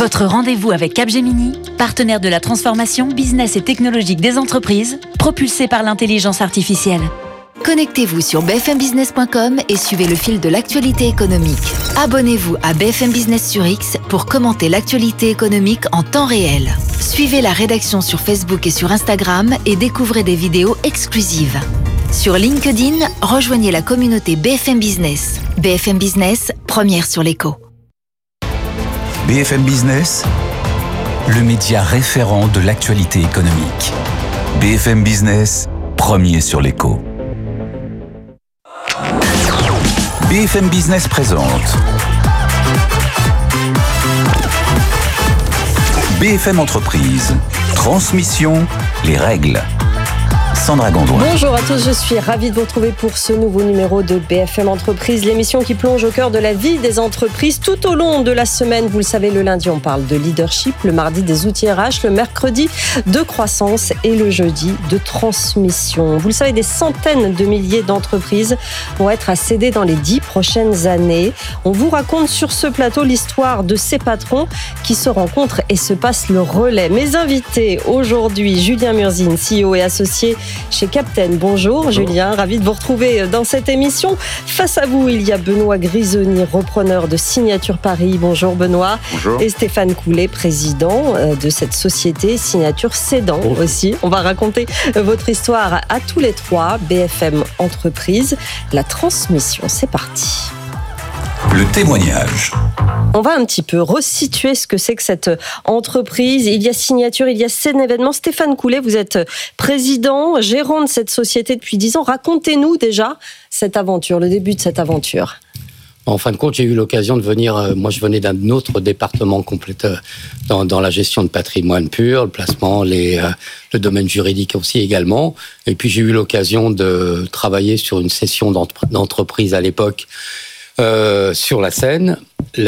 Votre rendez-vous avec Capgemini, partenaire de la transformation business et technologique des entreprises, propulsée par l'intelligence artificielle. Connectez-vous sur bfmbusiness.com et suivez le fil de l'actualité économique. Abonnez-vous à BFM Business sur X pour commenter l'actualité économique en temps réel. Suivez la rédaction sur Facebook et sur Instagram et découvrez des vidéos exclusives. Sur LinkedIn, rejoignez la communauté BFM Business. BFM Business, première sur l'écho. BFM Business, le média référent de l'actualité économique. BFM Business, premier sur l'écho. BFM Business présente BFM Entreprise, transmission, les règles. Sandra Gondouin. Bonjour à tous, je suis ravie de vous retrouver pour ce nouveau numéro de BFM Entreprise, l'émission qui plonge au cœur de la vie des entreprises tout au long de la semaine. Vous le savez, le lundi, on parle de leadership, le mardi des outils RH, le mercredi de croissance et le jeudi de transmission. Vous le savez, des centaines de milliers d'entreprises vont être à céder dans les 10 prochaines années. On vous raconte sur ce plateau l'histoire de ces patrons qui se rencontrent et se passent le relais. Mes invités aujourd'hui, Julien Murzine, CEO et associé chez Captain. Bonjour Julien, ravi de vous retrouver dans cette émission. Face à vous, il y a Benoît Grisoni, repreneur de Signature Paris. Bonjour Benoît. Bonjour. Et Stéphane Coulet, président de cette société Signature Cédant aussi. On va raconter votre histoire à tous les trois. BFM Entreprise, la transmission, c'est parti. Le témoignage. On va un petit peu resituer ce que c'est que cette entreprise. Il y a Signature, il y a Céd'Événements. Stéphane Coulet, vous êtes président, gérant de cette société depuis 10 ans. Racontez-nous déjà cette aventure, le début de cette aventure. En fin de compte, j'ai eu l'occasion de venir, moi je venais d'un autre département complet dans la gestion de patrimoine pur, le placement, le domaine juridique aussi également. Et puis j'ai eu l'occasion de travailler sur une session d'entreprise à l'époque sur la Seine.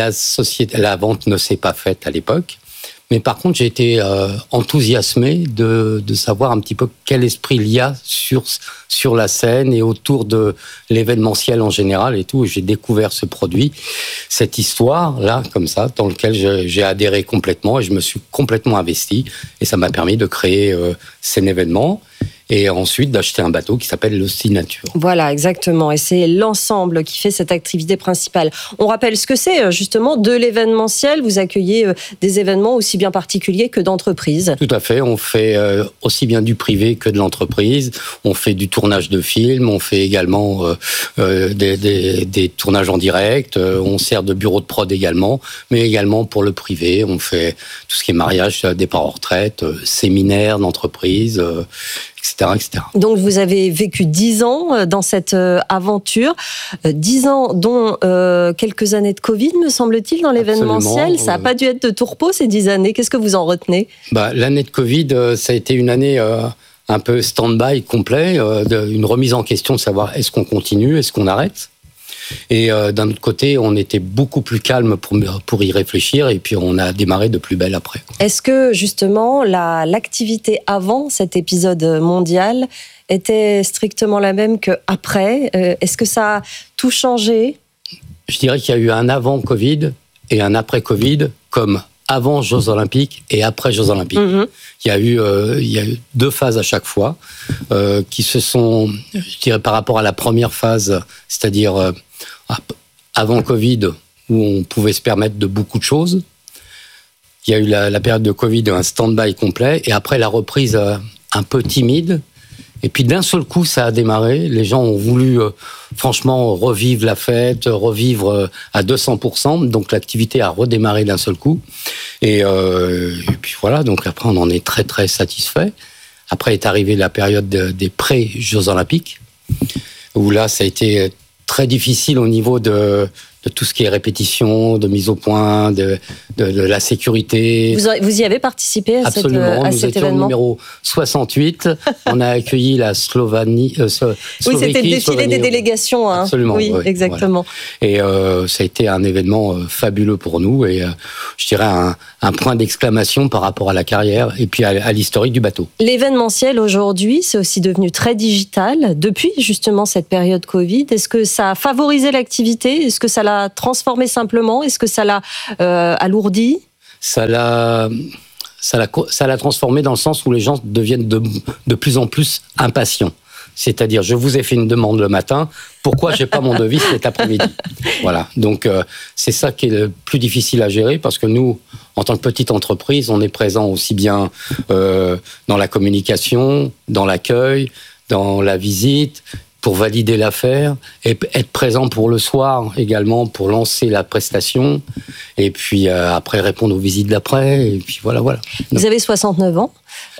La vente ne s'est pas faite à l'époque. Mais par contre, j'ai été enthousiasmé de savoir un petit peu quel esprit il y a sur la scène et autour de l'événementiel en général et tout. J'ai découvert ce produit, cette histoire-là, comme ça, dans lequel j'ai adhéré complètement et je me suis complètement investi. Et ça m'a permis de créer Céd'Événements et ensuite d'acheter un bateau qui s'appelle le Signature. Voilà, exactement. Et c'est l'ensemble qui fait cette activité principale. On rappelle ce que c'est, justement, de l'événementiel. Vous accueillez des événements aussi bien particuliers que d'entreprises. Tout à fait. On fait aussi bien du privé que de l'entreprise. On fait du tournage de films. On fait également des tournages en direct. On sert de bureau de prod également, mais également pour le privé. On fait tout ce qui est mariage, départ en retraite, séminaires d'entreprise, etc., etc. Donc vous avez vécu 10 ans dans cette aventure, 10 ans dont quelques années de Covid, me semble-t-il, dans l'événementiel. Absolument. Ça n'a pas dû être de tout repos ces 10 années. Qu'est-ce que vous en retenez ? L'année de Covid, ça a été une année un peu stand-by complet, une remise en question de savoir est-ce qu'on continue, est-ce qu'on arrête ? Et d'un autre côté, on était beaucoup plus calme pour y réfléchir et puis on a démarré de plus belle après. Est-ce que justement l'activité avant cet épisode mondial était strictement la même qu'après ? Est-ce que ça a tout changé ? Je dirais qu'il y a eu un avant Covid et un après Covid, comme avant Jeux Olympiques et après Jeux Olympiques. Mm-hmm. Il y a eu 2 phases à chaque fois qui se sont, je dirais, par rapport à la première phase, c'est-à-dire avant Covid, où on pouvait se permettre de beaucoup de choses. Il y a eu la période de Covid, un stand-by complet, et après la reprise un peu timide. Et puis d'un seul coup, ça a démarré. Les gens ont voulu franchement revivre la fête, revivre à 200%. Donc l'activité a redémarré d'un seul coup. Et puis voilà, donc après on en est très très satisfait. Après est arrivée la période des pré-Jeux Olympiques, où là ça a été très difficile au niveau de tout ce qui est répétition, de mise au point, de la sécurité. Vous y avez participé à cet événement ? Nous étions numéro 68. On a accueilli la Slovénie. Oui, c'était le défilé des délégations. Hein. Absolument. Oui, exactement. Voilà. Et ça a été un événement fabuleux pour nous et je dirais un point d'exclamation par rapport à la carrière et puis à l'historique du bateau. L'événementiel aujourd'hui, c'est aussi devenu très digital depuis justement cette période Covid. Est-ce que ça a favorisé l'activité ? Est-ce que ça l'a transformé simplement ? Est-ce que ça l'a alourdi ? ça l'a transformé dans le sens où les gens deviennent de plus en plus impatients. C'est-à-dire, je vous ai fait une demande le matin, pourquoi j'ai pas mon devis cet après-midi ? Voilà. Donc, c'est ça qui est le plus difficile à gérer, parce que nous, en tant que petite entreprise, on est présent aussi bien dans la communication, dans l'accueil, dans la visite, pour valider l'affaire, et être présent pour le soir également, pour lancer la prestation, et puis après répondre aux visites d'après, et puis voilà. Vous avez 69 ans.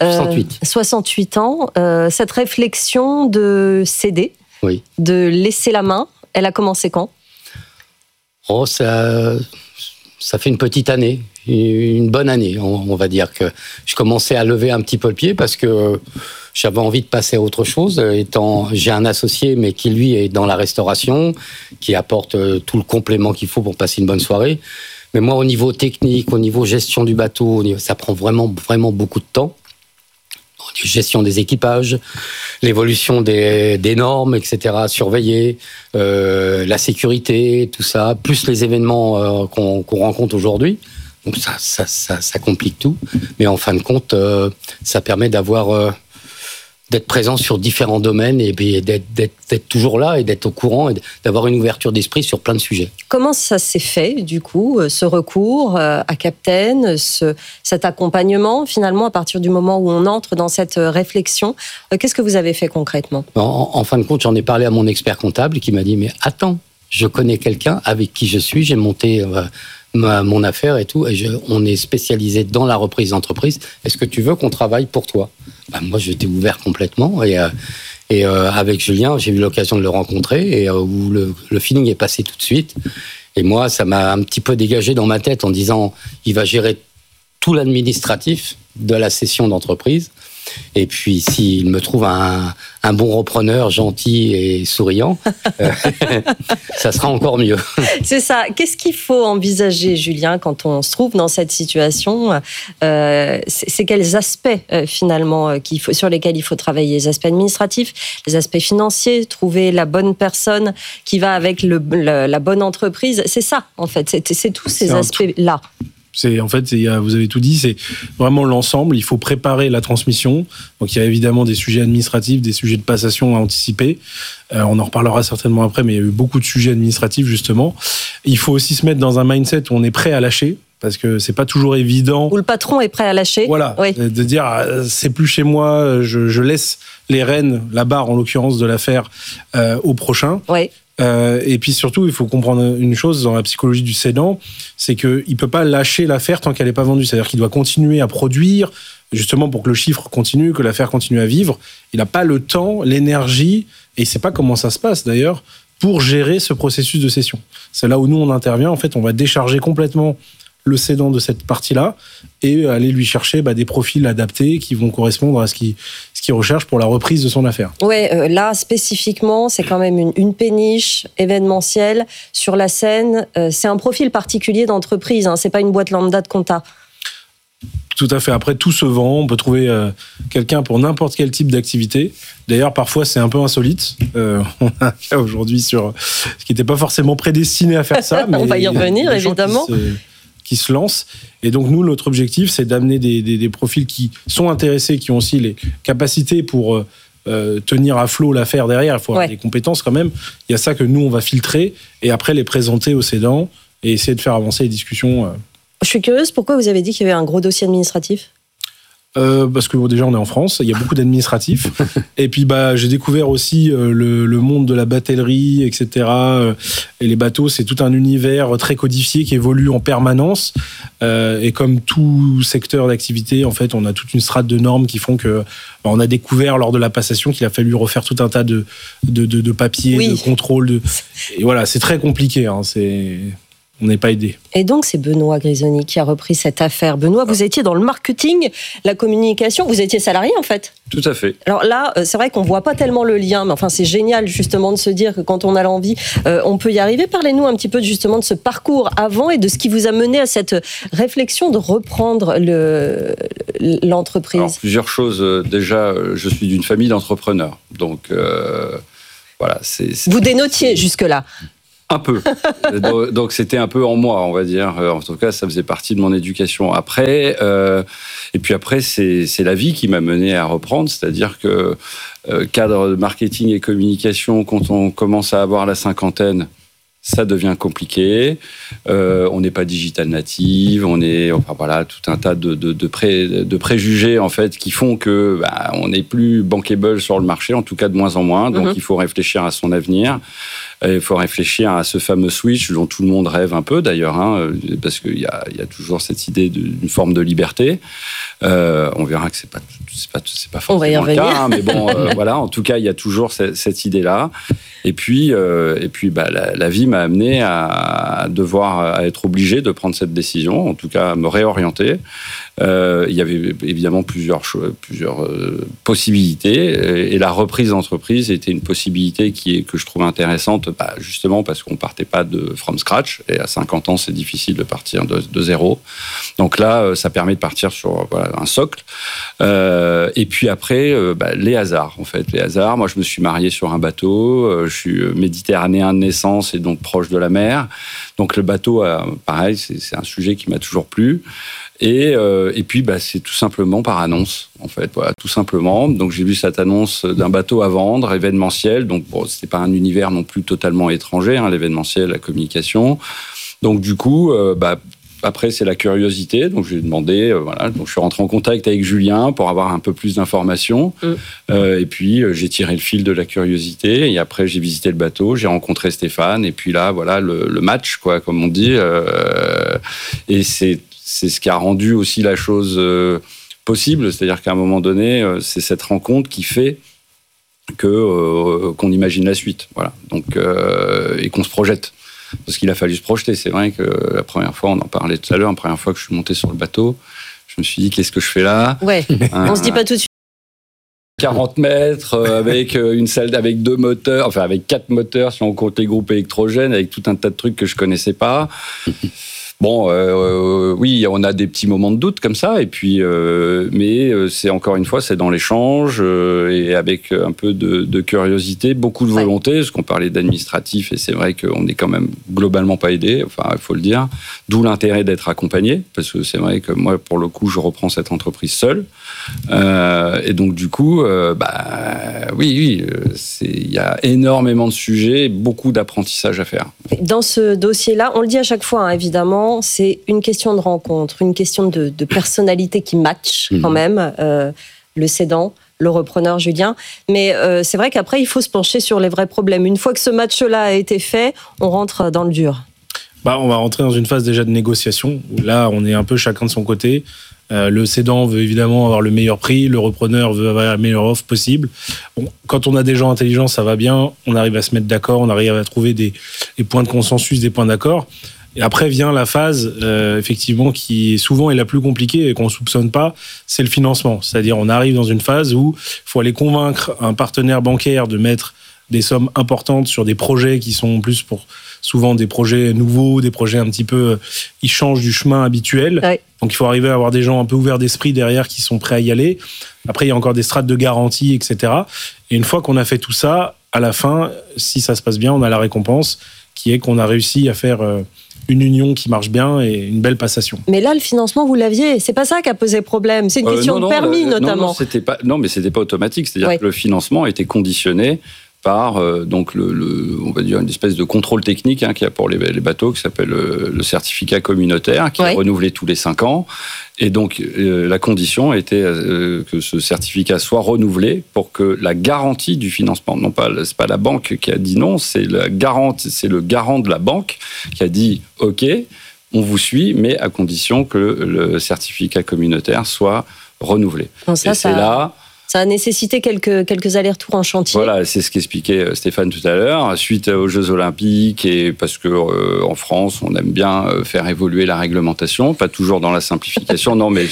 68 ans. Cette réflexion de céder, oui, de laisser la main, elle a commencé quand ? Oh, ça fait une petite année, une bonne année. On va dire que je commençais à lever un petit peu le pied parce que j'avais envie de passer à autre chose. J'ai un associé, mais qui lui est dans la restauration, qui apporte tout le complément qu'il faut pour passer une bonne soirée. Mais moi, au niveau technique, au niveau gestion du bateau, ça prend vraiment beaucoup de temps. Gestion des équipages, l'évolution des normes, etc., surveiller, la sécurité, tout ça, plus les événements qu'on rencontre aujourd'hui. Donc ça complique tout. Mais en fin de compte, ça permet d'être présent sur différents domaines et d'être toujours là et d'être au courant et d'avoir une ouverture d'esprit sur plein de sujets. Comment ça s'est fait, du coup, ce recours à Captain, cet accompagnement, finalement, à partir du moment où on entre dans cette réflexion? Qu'est-ce que vous avez fait concrètement ? En fin de compte, j'en ai parlé à mon expert comptable qui m'a dit « Mais attends, je connais quelqu'un avec qui je suis, j'ai monté... mon affaire et tout, et on est spécialisé dans la reprise d'entreprise. Est-ce que tu veux qu'on travaille pour toi ? Moi, j'étais ouvert complètement, et avec Julien, j'ai eu l'occasion de le rencontrer, et où le feeling est passé tout de suite. Et moi, ça m'a un petit peu dégagé dans ma tête en disant, il va gérer tout l'administratif de la cession d'entreprise. Et puis, s'il me trouve un bon repreneur gentil et souriant, ça sera encore mieux. C'est ça. Qu'est-ce qu'il faut envisager, Julien, quand on se trouve dans cette situation ? C'est quels aspects, finalement, sur lesquels il faut travailler ? Les aspects administratifs, les aspects financiers, trouver la bonne personne qui va avec la bonne entreprise. C'est ça, en fait. C'est tous ces aspects-là. Vous avez tout dit, c'est vraiment l'ensemble. Il faut préparer la transmission. Donc, il y a évidemment des sujets administratifs, des sujets de passation à anticiper. On en reparlera certainement après, mais il y a eu beaucoup de sujets administratifs, justement. Il faut aussi se mettre dans un mindset où on est prêt à lâcher, parce que c'est pas toujours évident. Où le patron est prêt à lâcher. Voilà. Oui. De dire, c'est plus chez moi, je laisse les rênes, la barre, en l'occurrence, de l'affaire, au prochain. Oui. Et puis surtout, il faut comprendre une chose dans la psychologie du cédant, c'est qu'il ne peut pas lâcher l'affaire tant qu'elle n'est pas vendue. C'est-à-dire qu'il doit continuer à produire, justement pour que le chiffre continue, que l'affaire continue à vivre. Il n'a pas le temps, l'énergie, et il ne sait pas comment ça se passe d'ailleurs, pour gérer ce processus de cession. C'est là où nous, on intervient. En fait, on va décharger complètement le cédant de cette partie-là et aller lui chercher des profils adaptés qui vont correspondre à ce qu'il recherche pour la reprise de son affaire. Oui, là, spécifiquement, c'est quand même une péniche événementielle sur la scène. C'est un profil particulier d'entreprise, hein, c'est pas une boîte lambda de compta. Tout à fait. Après, tout se vend. On peut trouver quelqu'un pour n'importe quel type d'activité. D'ailleurs, parfois, c'est un peu insolite. On a un cas aujourd'hui sur ce qui n'était pas forcément prédestiné à faire ça. Mais on va y revenir, évidemment. Qui se lancent. Et donc, nous, notre objectif, c'est d'amener des profils qui sont intéressés, qui ont aussi les capacités pour tenir à flot l'affaire derrière. Il faut avoir des compétences quand même. Il y a ça que nous, on va filtrer et après les présenter aux cédants et essayer de faire avancer les discussions. Je suis curieuse, pourquoi vous avez dit qu'il y avait un gros dossier administratif ? Parce que déjà on est en France, il y a beaucoup d'administratifs. Et puis j'ai découvert aussi le monde de la batellerie, etc. Et les bateaux, c'est tout un univers très codifié qui évolue en permanence. Et comme tout secteur d'activité, en fait, on a toute une strate de normes qui font que on a découvert lors de la passation qu'il a fallu refaire tout un tas de papiers, de contrôles. Et voilà, c'est très compliqué. Hein, on n'est pas aidé. Et donc, c'est Benoît Grisoni qui a repris cette affaire. Benoît, vous étiez dans le marketing, la communication, vous étiez salarié en fait. Tout à fait. Alors là, c'est vrai qu'on ne voit pas tellement le lien, mais enfin, c'est génial justement de se dire que quand on a l'envie, on peut y arriver. Parlez-nous un petit peu justement de ce parcours avant et de ce qui vous a mené à cette réflexion de reprendre l'entreprise. Alors, plusieurs choses. Déjà, je suis d'une famille d'entrepreneurs. Donc, voilà. Vous dénotiez jusque-là ? Un peu. Donc c'était un peu en moi, on va dire. En tout cas, ça faisait partie de mon éducation. Après, et puis après, c'est la vie qui m'a mené à reprendre. C'est-à-dire que cadre de marketing et communication, quand on commence à avoir la cinquantaine, ça devient compliqué. On n'est pas digital native, on est, enfin voilà, tout un tas de préjugés en fait qui font que on n'est plus bankable sur le marché, en tout cas de moins en moins. Donc il faut réfléchir à son avenir. Il faut réfléchir à ce fameux switch dont tout le monde rêve un peu d'ailleurs, parce qu'il y a toujours cette idée d'une forme de liberté. On verra que c'est pas forcément le cas, mais bon, voilà. En tout cas, il y a toujours cette idée-là. Et puis, la vie m'a amené à être obligé de prendre cette décision, en tout cas à me réorienter. Il y avait évidemment plusieurs possibilités, et la reprise d'entreprise était une possibilité que je trouve intéressante, justement parce qu'on partait pas de from scratch, et à 50 ans c'est difficile de partir de zéro. Donc là, ça permet de partir sur un socle. Et puis après, les hasards en fait, les hasards. Moi, je me suis marié sur un bateau. Je suis méditerranéen de naissance et donc proche de la mer. Donc le bateau, pareil, c'est un sujet qui m'a toujours plu. Et puis, c'est tout simplement par annonce, en fait. Voilà, tout simplement. Donc, j'ai vu cette annonce d'un bateau à vendre, événementiel. Donc, c'était pas un univers non plus totalement étranger, l'événementiel, la communication. Donc, du coup, après, c'est la curiosité. Donc, j'ai demandé, Donc, je suis rentré en contact avec Julien pour avoir un peu plus d'informations. Et puis, j'ai tiré le fil de la curiosité. Et après, j'ai visité le bateau, j'ai rencontré Stéphane. Et puis là, voilà, le match, quoi, comme on dit. Et c'est ce qui a rendu aussi la chose possible. C'est-à-dire qu'à un moment donné, c'est cette rencontre qui fait qu'on imagine la suite. Voilà. Donc, et qu'on se projette. Parce qu'il a fallu se projeter. C'est vrai que la première fois, on en parlait tout à l'heure, la première fois que je suis monté sur le bateau, je me suis dit, qu'est-ce que je fais là ? Ouais, on se dit pas tout de suite. 40 mètres, avec une salle avec 2 moteurs, enfin avec 4 moteurs si on compte les groupes électrogènes, avec tout un tas de trucs que je connaissais pas. Bon, oui, on a des petits moments de doute comme ça, et puis, mais c'est encore une fois, c'est dans l'échange et avec un peu de curiosité, beaucoup de volonté, parce qu'on parlait d'administratif, et c'est vrai qu'on n'est quand même globalement pas aidé, enfin, il faut le dire. D'où l'intérêt d'être accompagné, parce que c'est vrai que moi, pour le coup, je reprends cette entreprise seule, et donc du coup, oui, il y a énormément de sujets, beaucoup d'apprentissage à faire. Dans ce dossier-là, on le dit à chaque fois, évidemment. C'est une question de rencontre, une question de personnalité qui match quand même, le cédant, le repreneur Julien. Mais c'est vrai qu'après, il faut se pencher sur les vrais problèmes. Une fois que ce match-là a été fait, on rentre dans le dur. On va rentrer dans une phase déjà de négociation, où là, on est un peu chacun de son côté. Le cédant veut évidemment avoir le meilleur prix, le repreneur veut avoir la meilleure offre possible. Bon, quand on a des gens intelligents, ça va bien, on arrive à se mettre d'accord, on arrive à trouver des points de consensus, des points d'accord. Et après vient la phase, effectivement, qui souvent est la plus compliquée et qu'on ne soupçonne pas, c'est le financement. C'est-à-dire, on arrive dans une phase où il faut aller convaincre un partenaire bancaire de mettre des sommes importantes sur des projets qui sont plus pour souvent des projets nouveaux, des projets un petit peu, ils changent du chemin habituel. Ouais. Donc, il faut arriver à avoir des gens un peu ouverts d'esprit derrière qui sont prêts à y aller. Après, il y a encore des strates de garantie, etc. Et une fois qu'on a fait tout ça, à la fin, si ça se passe bien, on a la récompense qui est qu'on a réussi à faire une union qui marche bien et une belle passation. Mais là, le financement, vous l'aviez. C'est pas ça qui a posé problème. C'est une question de permis, notamment. Non, mais c'était pas automatique. C'est-à-dire que le financement était conditionné par on va dire une espèce de contrôle technique qu'il y a pour les bateaux qui s'appelle le certificat communautaire qui est renouvelé tous les 5 ans. Et donc la condition était que ce certificat soit renouvelé pour que la garantie du financement, c'est pas la banque qui a dit non, c'est le garant de la banque qui a dit OK, on vous suit, mais à condition que le certificat communautaire soit renouvelé. Bon, ça a nécessité quelques allers-retours en chantier. Voilà, c'est ce qu'expliquait Stéphane tout à l'heure. Suite aux Jeux Olympiques, et parce que en France, on aime bien faire évoluer la réglementation, pas toujours dans la simplification. Non, mais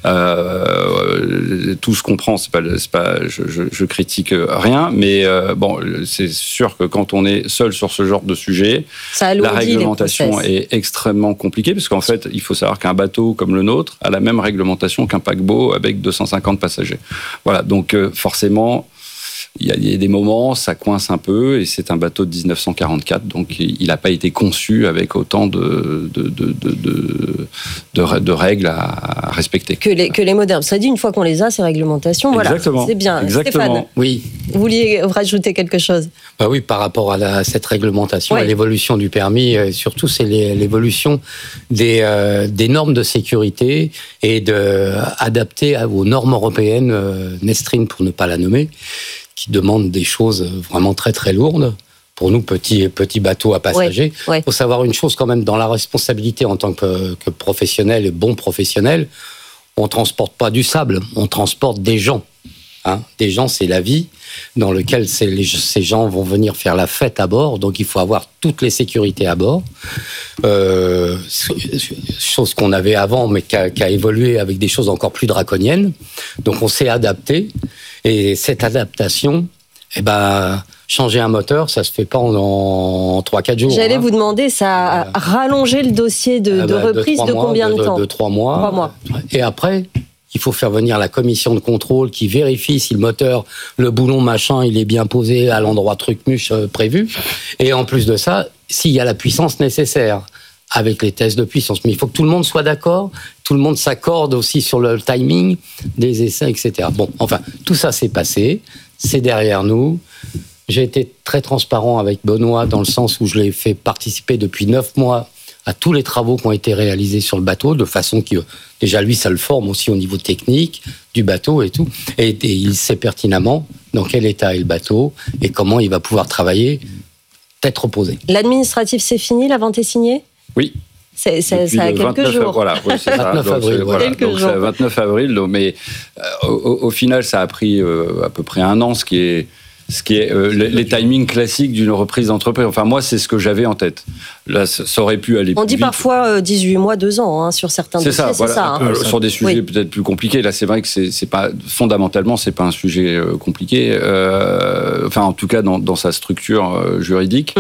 tout se comprend. C'est pas. Je critique rien, mais bon, c'est sûr que quand on est seul sur ce genre de sujet, la réglementation est extrêmement compliquée, parce qu'en fait, il faut savoir qu'un bateau comme le nôtre a la même réglementation qu'un paquebot avec 250 passagers. Voilà. Donc forcément, il y a des moments, ça coince un peu, et c'est un bateau de 1944, donc il n'a pas été conçu avec autant de règles à respecter. Que les modernes. Ça dit, une fois qu'on les a, ces réglementations, Exactement. Voilà, c'est bien. Exactement. Stéphane, Oui. vous vouliez rajouter quelque chose? Bah oui, par rapport à cette réglementation, à l'évolution du permis, surtout c'est l'évolution des normes de sécurité et adaptées aux normes européennes, Nestrin pour ne pas la nommer, qui demandent des choses vraiment très très lourdes. Pour nous, petits bateaux à passagers. Il faut savoir une chose quand même, dans la responsabilité en tant que professionnel et bon professionnel, on transporte pas du sable, on transporte des gens. Des gens, c'est la vie, dans lequel ces gens vont venir faire la fête à bord, donc il faut avoir toutes les sécurités à bord. Chose qu'on avait avant, mais qui a évolué avec des choses encore plus draconiennes. Donc on s'est adapté, et cette adaptation, changer un moteur, ça se fait pas en 3-4 jours. J'allais vous demander, ça a rallongé le dossier de reprise de combien de temps? De 3 mois. 3 mois. Et après, il faut faire venir la commission de contrôle qui vérifie si le moteur, le boulon machin, il est bien posé à l'endroit truc-muche prévu. Et en plus de ça, s'il y a la puissance nécessaire avec les tests de puissance. Mais il faut que tout le monde soit d'accord, tout le monde s'accorde aussi sur le timing des essais, etc. Bon, enfin, tout ça s'est passé, c'est derrière nous. J'ai été très transparent avec Benoît dans le sens où je l'ai fait participer depuis 9 mois à tous les travaux qui ont été réalisés sur le bateau, de façon que, déjà lui, ça le forme aussi au niveau technique du bateau et tout. Et il sait pertinemment dans quel état est le bateau et comment il va pouvoir travailler, tête reposée. L'administratif, c'est fini, la vente est signée? Oui. Ça a quelques jours. Voilà, oui, c'est 29 ça. avril. Voilà. Donc c'est 29 avril, mais au final, ça a pris à peu près un an, ce qui est les timings classiques d'une reprise d'entreprise. Enfin, moi, c'est ce que j'avais en tête. Là, ça aurait pu aller plus vite. On dit parfois 18 mois, 2 ans sur certains dossiers. C'est ça. Sur des sujets peut-être plus compliqués. Là, c'est vrai que c'est pas fondamentalement, c'est pas un sujet compliqué. Enfin, en tout cas, dans sa structure juridique.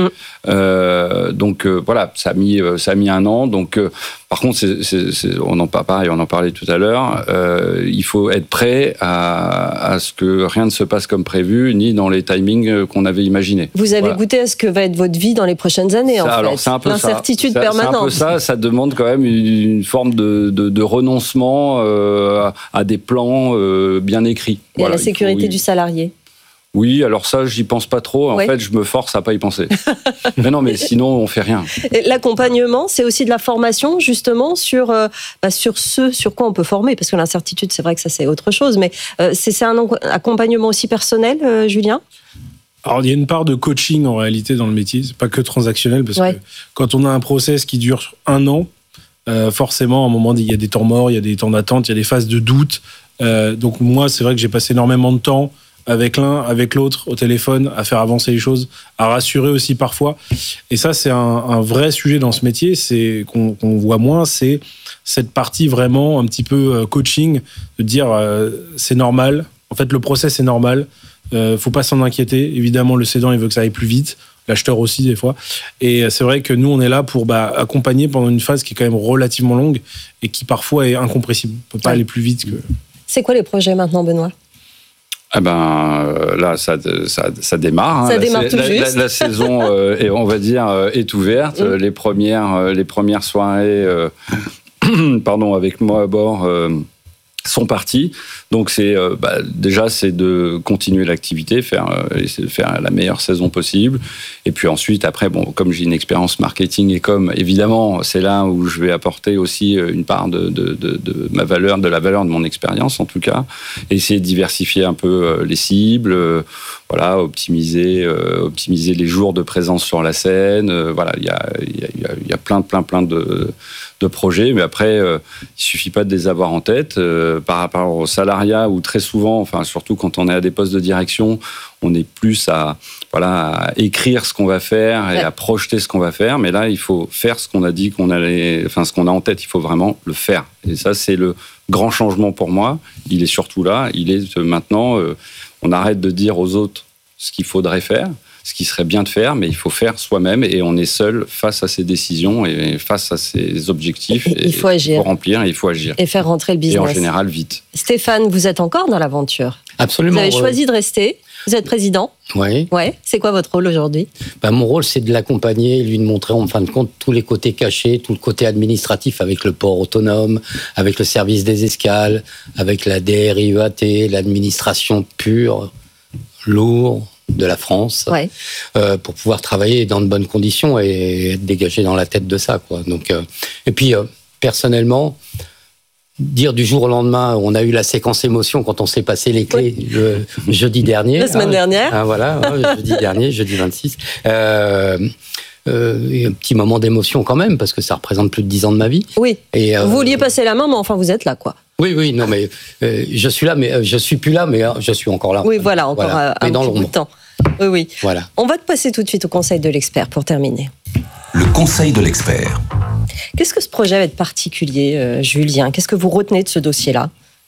Donc voilà, ça a mis un an. Donc par contre, on en parlait tout à l'heure. Il faut être prêt à ce que rien ne se passe comme prévu, ni dans les timings qu'on avait imaginés. Vous avez goûté à ce que va être votre vie dans les prochaines années, en fait. Alors, c'est un peu l'incertitude ça. permanente. C'est un peu ça. Ça demande quand même une forme de renoncement à des plans bien écrits. Et à la sécurité du salarié. Oui, alors ça, j'y pense pas trop. En fait, je me force à pas y penser. Mais non, mais sinon, on fait rien. Et l'accompagnement, c'est aussi de la formation, justement, sur ce sur quoi on peut former. Parce que l'incertitude, c'est vrai que ça, c'est autre chose. Mais c'est un accompagnement aussi personnel, Julien ? Alors, il y a une part de coaching, en réalité, dans le métier. C'est pas que transactionnel, parce que quand on a un process qui dure 1 an, forcément, à un moment, il y a des temps morts, il y a des temps d'attente, il y a des phases de doute. Donc, moi, c'est vrai que j'ai passé énormément de temps avec l'un, avec l'autre, au téléphone, à faire avancer les choses, à rassurer aussi parfois. Et ça, c'est un vrai sujet dans ce métier, c'est qu'on voit moins, c'est cette partie vraiment un petit peu coaching, de dire c'est normal, en fait le process est normal, faut pas s'en inquiéter. Évidemment, le cédant, il veut que ça aille plus vite, l'acheteur aussi des fois. Et c'est vrai que nous, on est là pour accompagner pendant une phase qui est quand même relativement longue et qui parfois est incompressible. On peut pas aller plus vite que... C'est quoi les projets maintenant, Benoît ? Là, ça démarre. Ça démarre tout juste. La saison, on va dire, est ouverte. Les premières soirées, avec moi à bord, sont parties. Donc déjà, c'est de continuer l'activité, essayer de faire la meilleure saison possible. Et puis ensuite, après, comme j'ai une expérience marketing et évidemment, c'est là où je vais apporter aussi une part de ma valeur, de la valeur de mon expérience en tout cas. Et essayer de diversifier un peu les cibles, optimiser les jours de présence sur la scène. Il y a plein de projets, mais après, il suffit pas de les avoir en tête. Par rapport au salariat, où très souvent, surtout quand on est à des postes de direction, on est plus à écrire ce qu'on va faire et à projeter ce qu'on va faire. Mais là, il faut faire ce qu'on a dit ce qu'on a en tête, il faut vraiment le faire. Et ça, c'est le grand changement pour moi. Il est surtout là. Il est maintenant, on arrête de dire aux autres ce qu'il faudrait faire, ce qui serait bien de faire, mais il faut faire soi-même et on est seul face à ses décisions et face à ses objectifs. Il faut agir. Il faut remplir et il faut agir. Et faire rentrer le business. Et en général, vite. Stéphane, vous êtes encore dans l'aventure ? Absolument. Vous avez choisi de rester ? Vous êtes président ? Oui. Ouais. C'est quoi votre rôle aujourd'hui ? Mon rôle, c'est de l'accompagner, lui de montrer en fin de compte tous les côtés cachés, tout le côté administratif avec le port autonome, avec le service des escales, avec la DRIEAT, l'administration pure, lourde de la France, pour pouvoir travailler dans de bonnes conditions et être dégagé dans la tête de ça, quoi. Donc, et puis, personnellement, dire du jour au lendemain, on a eu la séquence émotion quand on s'est passé les clés le jeudi dernier. La semaine dernière. Voilà, jeudi dernier, jeudi 26. Un petit moment d'émotion quand même, parce que ça représente plus de 10 ans de ma vie. Oui, et, vous vouliez passer la main, mais enfin vous êtes là, quoi. Oui, non, mais je suis là, mais je suis plus là, mais je suis encore là. Oui, voilà, encore un petit bout de temps. Oui. Voilà. On va te passer tout de suite au conseil de l'expert pour terminer. Le conseil de l'expert. Qu'est-ce que ce projet va être particulier, Julien ? Qu'est-ce que vous retenez de ce dossier-là ?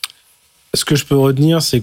Ce que je peux retenir, c'est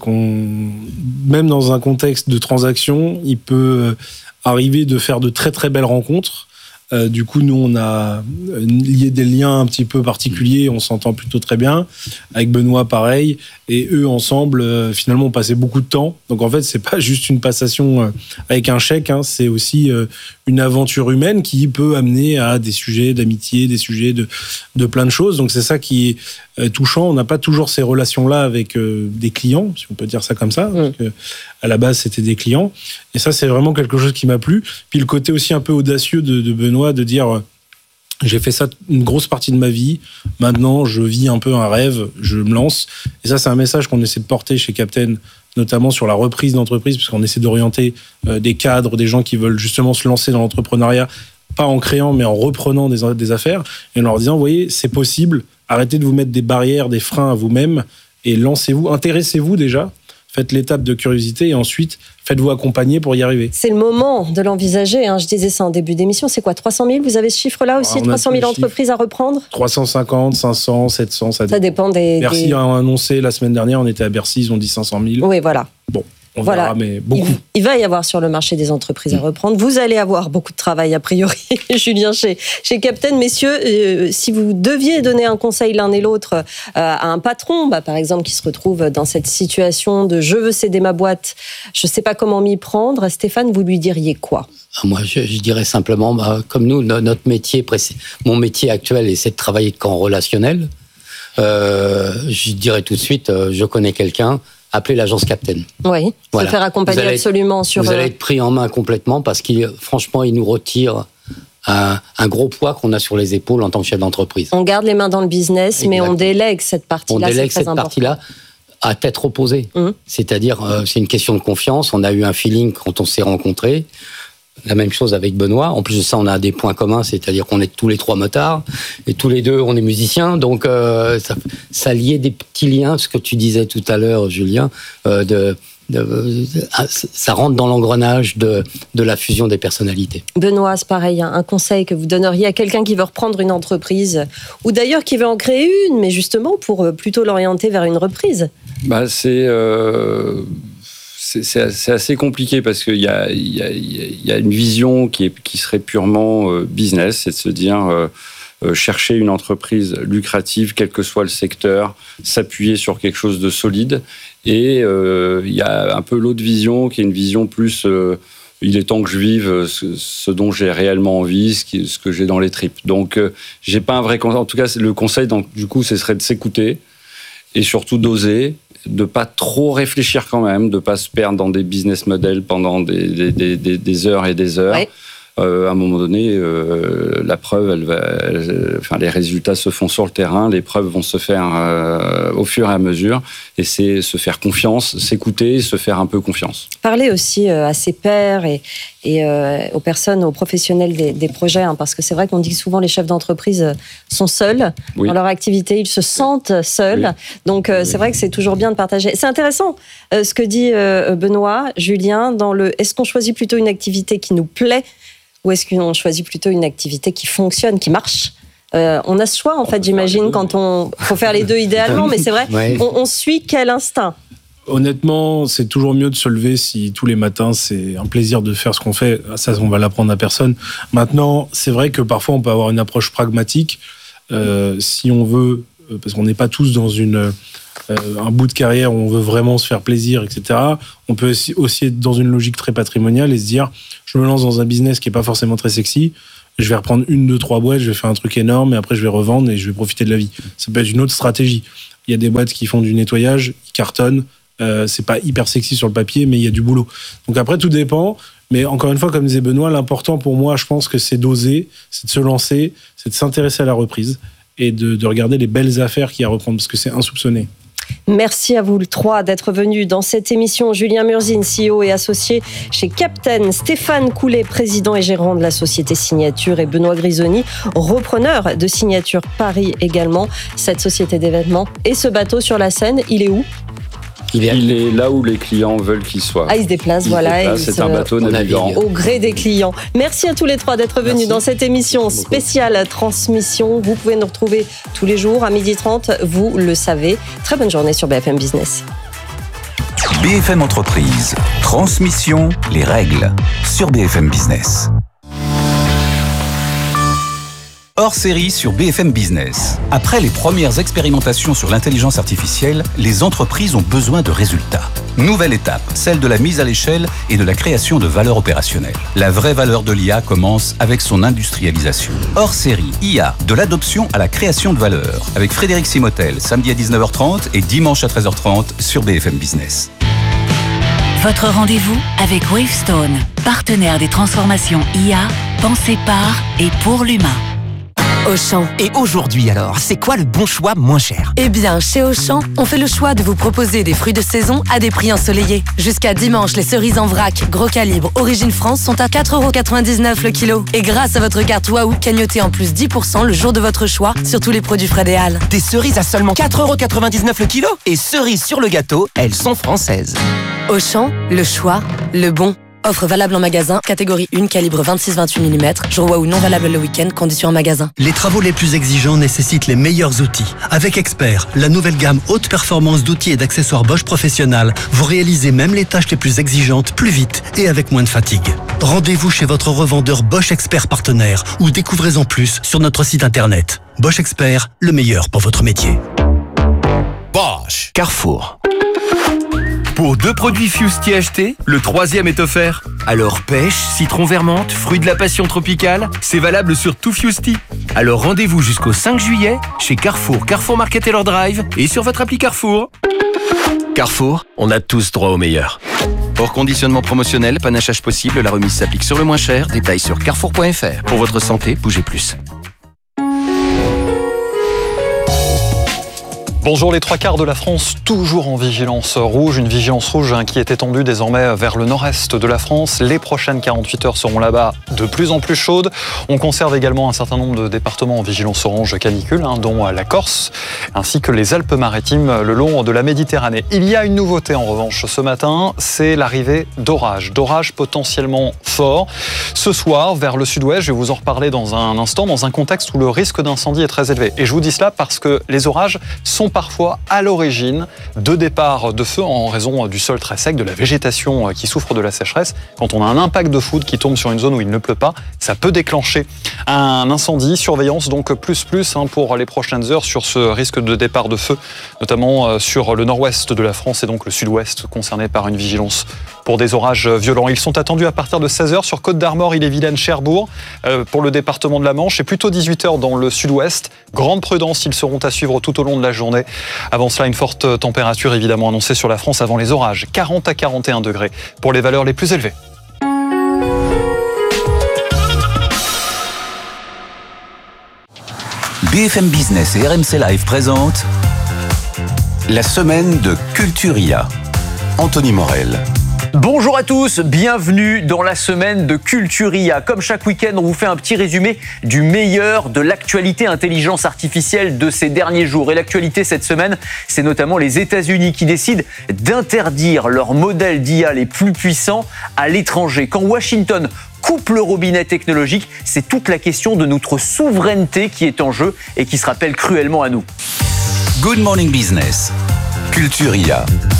même dans un contexte de transaction, il peut arriver de faire de très très belles rencontres. Du coup, nous, on a lié des liens un petit peu particuliers, on s'entend plutôt très bien. Avec Benoît, pareil. Et eux, ensemble, finalement, on passait beaucoup de temps. Donc, en fait, c'est pas juste une passation avec un chèque, c'est aussi une aventure humaine qui peut amener à des sujets d'amitié, des sujets de plein de choses. Donc, c'est ça qui est touchant. On n'a pas toujours ces relations-là avec des clients, si on peut dire ça comme ça. Parce que, à la base, c'était des clients. Et ça, c'est vraiment quelque chose qui m'a plu. Puis le côté aussi un peu audacieux de Benoît, de dire j'ai fait ça une grosse partie de ma vie, maintenant je vis un peu un rêve, je me lance. Et ça, c'est un message qu'on essaie de porter chez Captain, notamment sur la reprise d'entreprise, parce qu'on essaie d'orienter des cadres, des gens qui veulent justement se lancer dans l'entrepreneuriat, pas en créant, mais en reprenant des affaires, et en leur disant, vous voyez, c'est possible, arrêtez de vous mettre des barrières, des freins à vous-même, et lancez-vous, intéressez-vous déjà, faites l'étape de curiosité, et ensuite, faites-vous accompagner pour y arriver. C'est le moment de l'envisager. Je disais ça en début d'émission. C'est quoi, 300 000 ? Vous avez ce chiffre-là aussi, 300 000 entreprises à reprendre ? 350, 500, 700, ça dépend des... Bercy a annoncé la semaine dernière, on était à Bercy, ils ont dit 500 000. Oui, voilà. Bon, on verra, mais beaucoup. Il va y avoir sur le marché des entreprises à reprendre. Vous allez avoir beaucoup de travail, a priori, Julien, chez Captain. Messieurs, si vous deviez donner un conseil l'un et l'autre à un patron, par exemple, qui se retrouve dans cette situation de « je veux céder ma boîte, je ne sais pas comment m'y prendre », Stéphane, vous lui diriez quoi ? Moi, je dirais simplement, comme nous, notre métier, mon métier actuel, c'est de travailler qu'en relationnel. Je dirais tout de suite, je connais quelqu'un, appelez l'agence Captain. Oui, voilà. Se faire accompagner absolument sur... Vous allez être pris en main complètement parce franchement, il nous retire un gros poids qu'on a sur les épaules en tant que chef d'entreprise. On garde les mains dans le business, Exactement. Mais on délègue cette partie-là. On délègue cette partie-là à tête reposée. C'est-à-dire, c'est une question de confiance. On a eu un feeling quand on s'est rencontrés. La même chose avec Benoît. En plus de ça, on a des points communs, c'est-à-dire qu'on est tous les trois motards et tous les deux, on est musiciens. Donc, ça liait des petits liens, ce que tu disais tout à l'heure, Julien, ça rentre dans l'engrenage de la fusion des personnalités. Benoît, c'est pareil, un conseil que vous donneriez à quelqu'un qui veut reprendre une entreprise ou d'ailleurs qui veut en créer une, mais justement pour plutôt l'orienter vers une reprise. C'est assez compliqué parce qu'il y a une vision qui serait purement business, c'est de se dire chercher une entreprise lucrative, quel que soit le secteur, s'appuyer sur quelque chose de solide. Et il y a un peu l'autre vision qui est une vision plus il est temps que je vive ce dont j'ai réellement envie, ce que j'ai dans les tripes. Donc j'ai pas un vrai conseil. En tout cas, le conseil, du coup, ce serait de s'écouter et surtout d'oser, de pas trop réfléchir quand même, de pas se perdre dans des business models pendant des heures et des heures. Ouais. À un moment donné, la preuve, les résultats se font sur le terrain, les preuves vont se faire au fur et à mesure, et c'est se faire confiance, s'écouter, se faire un peu confiance. Parler aussi à ses pairs et aux personnes, aux professionnels des projets, parce que c'est vrai qu'on dit que souvent les chefs d'entreprise sont seuls dans leur activité, ils se sentent seuls, donc c'est vrai que c'est toujours bien de partager. C'est intéressant ce que dit Benoît, Julien, dans est-ce qu'on choisit plutôt une activité qui nous plaît ou est-ce qu'on choisit plutôt une activité qui fonctionne, qui marche ? On a ce choix, en fait, j'imagine, quand faut faire les deux idéalement, mais c'est vrai, on suit quel instinct ? Honnêtement, c'est toujours mieux de se lever si tous les matins, c'est un plaisir de faire ce qu'on fait. Ça, on va l'apprendre à personne. Maintenant, c'est vrai que parfois, on peut avoir une approche pragmatique. Si on veut, parce qu'on n'est pas tous dans un bout de carrière où on veut vraiment se faire plaisir, etc. On peut aussi être dans une logique très patrimoniale et se dire, je me lance dans un business qui est pas forcément très sexy, je vais reprendre 1, 2, 3 boîtes, je vais faire un truc énorme et après je vais revendre et je vais profiter de la vie. Ça peut être une autre stratégie. Il y a des boîtes qui font du nettoyage, qui cartonnent, c'est pas hyper sexy sur le papier, mais il y a du boulot. Donc après, tout dépend. Mais encore une fois, comme disait Benoît, l'important pour moi, je pense que c'est d'oser, c'est de se lancer, c'est de s'intéresser à la reprise et de regarder les belles affaires qu'il y a à reprendre, parce que c'est insoupçonné. Merci à vous le 3 d'être venus dans cette émission. Julien Murzin, CEO et associé chez Captain, Stéphane Coulet, président et gérant de la société Signature, et Benoît Grisoni, repreneur de Signature Paris également, cette société d'événements. Et ce bateau sur la Seine, il est où ? Il est là où les clients veulent qu'il soit. Ah, il se déplace, voilà. C'est un bateau navigant. Au gré des clients. Merci à tous les 3 d'être venus dans cette émission spéciale transmission. Vous pouvez nous retrouver tous les jours à 12h30, vous le savez. Très bonne journée sur BFM Business. BFM Entreprise, transmission, les règles, sur BFM Business. Hors série sur BFM Business. Après les premières expérimentations sur l'intelligence artificielle, les entreprises ont besoin de résultats. Nouvelle étape, celle de la mise à l'échelle et de la création de valeur opérationnelle. La vraie valeur de l'IA commence avec son industrialisation. Hors série, IA, de l'adoption à la création de valeur. Avec Frédéric Simotel, samedi à 19h30 et dimanche à 13h30 sur BFM Business. Votre rendez-vous avec Wavestone, partenaire des transformations IA, pensées par et pour l'humain. Auchan. Et aujourd'hui alors, c'est quoi le bon choix moins cher ? Eh bien, chez Auchan, on fait le choix de vous proposer des fruits de saison à des prix ensoleillés. Jusqu'à dimanche, les cerises en vrac, gros calibre, origine France sont à 4,99€ le kilo. Et grâce à votre carte Waouh, cagnotez en plus 10% le jour de votre choix sur tous les produits Fred et Hall. Des cerises à seulement 4,99€ le kilo ? Et cerises sur le gâteau, elles sont françaises. Auchan, le choix, le bon. Offre valable en magasin, catégorie 1, calibre 26-28 mm. Jour Waouh non valable le week-end, conditions en magasin. Les travaux les plus exigeants nécessitent les meilleurs outils. Avec Expert, la nouvelle gamme haute performance d'outils et d'accessoires Bosch Professionnal, vous réalisez même les tâches les plus exigeantes plus vite et avec moins de fatigue. Rendez-vous chez votre revendeur Bosch Expert partenaire ou découvrez-en plus sur notre site internet. Bosch Expert, le meilleur pour votre métier. Bosch. Carrefour. Pour 2 produits Fusti achetés, le 3e est offert. Alors pêche, citron vermente, fruit de la passion tropicale, c'est valable sur tout Fusti. Alors rendez-vous jusqu'au 5 juillet chez Carrefour, Carrefour Market Taylor Drive et sur votre appli Carrefour. Carrefour, on a tous droit au meilleur. Hors conditionnement promotionnel, panachage possible, la remise s'applique sur le moins cher. Détails sur carrefour.fr. Pour votre santé, bougez plus. Bonjour, les 3/4 de la France, toujours en vigilance rouge. Une vigilance rouge qui est étendue désormais vers le nord-est de la France. Les prochaines 48 heures seront là-bas de plus en plus chaudes. On conserve également un certain nombre de départements en vigilance orange canicule, dont la Corse, ainsi que les Alpes-Maritimes le long de la Méditerranée. Il y a une nouveauté en revanche ce matin, c'est l'arrivée d'orages potentiellement forts. Ce soir, vers le sud-ouest, je vais vous en reparler dans un instant, dans un contexte où le risque d'incendie est très élevé. Et je vous dis cela parce que les orages sont parfois à l'origine de départs de feu en raison du sol très sec, de la végétation qui souffre de la sécheresse. Quand on a un impact de foudre qui tombe sur une zone où il ne pleut pas, ça peut déclencher un incendie. Surveillance donc plus pour les prochaines heures sur ce risque de départ de feu, notamment sur le nord-ouest de la France et donc le sud-ouest concerné par une vigilance pour des orages violents. Ils sont attendus à partir de 16h sur Côte-d'Armor, Ille-et-Vilaine, Cherbourg pour le département de la Manche et plutôt 18h dans le sud-ouest. Grande prudence, ils seront à suivre tout au long de la journée. Avant cela, une forte température évidemment annoncée sur la France avant les orages. 40 à 41 degrés pour les valeurs les plus élevées. BFM Business et RMC Live présentent la semaine de Culture IA. Anthony Morel. Bonjour à tous, bienvenue dans la semaine de Culture IA. Comme chaque week-end, on vous fait un petit résumé du meilleur de l'actualité intelligence artificielle de ces derniers jours. Et l'actualité cette semaine, c'est notamment les États-Unis qui décident d'interdire leurs modèles d'IA les plus puissants à l'étranger. Quand Washington coupe le robinet technologique, c'est toute la question de notre souveraineté qui est en jeu et qui se rappelle cruellement à nous. Good Morning Business, Culture IA.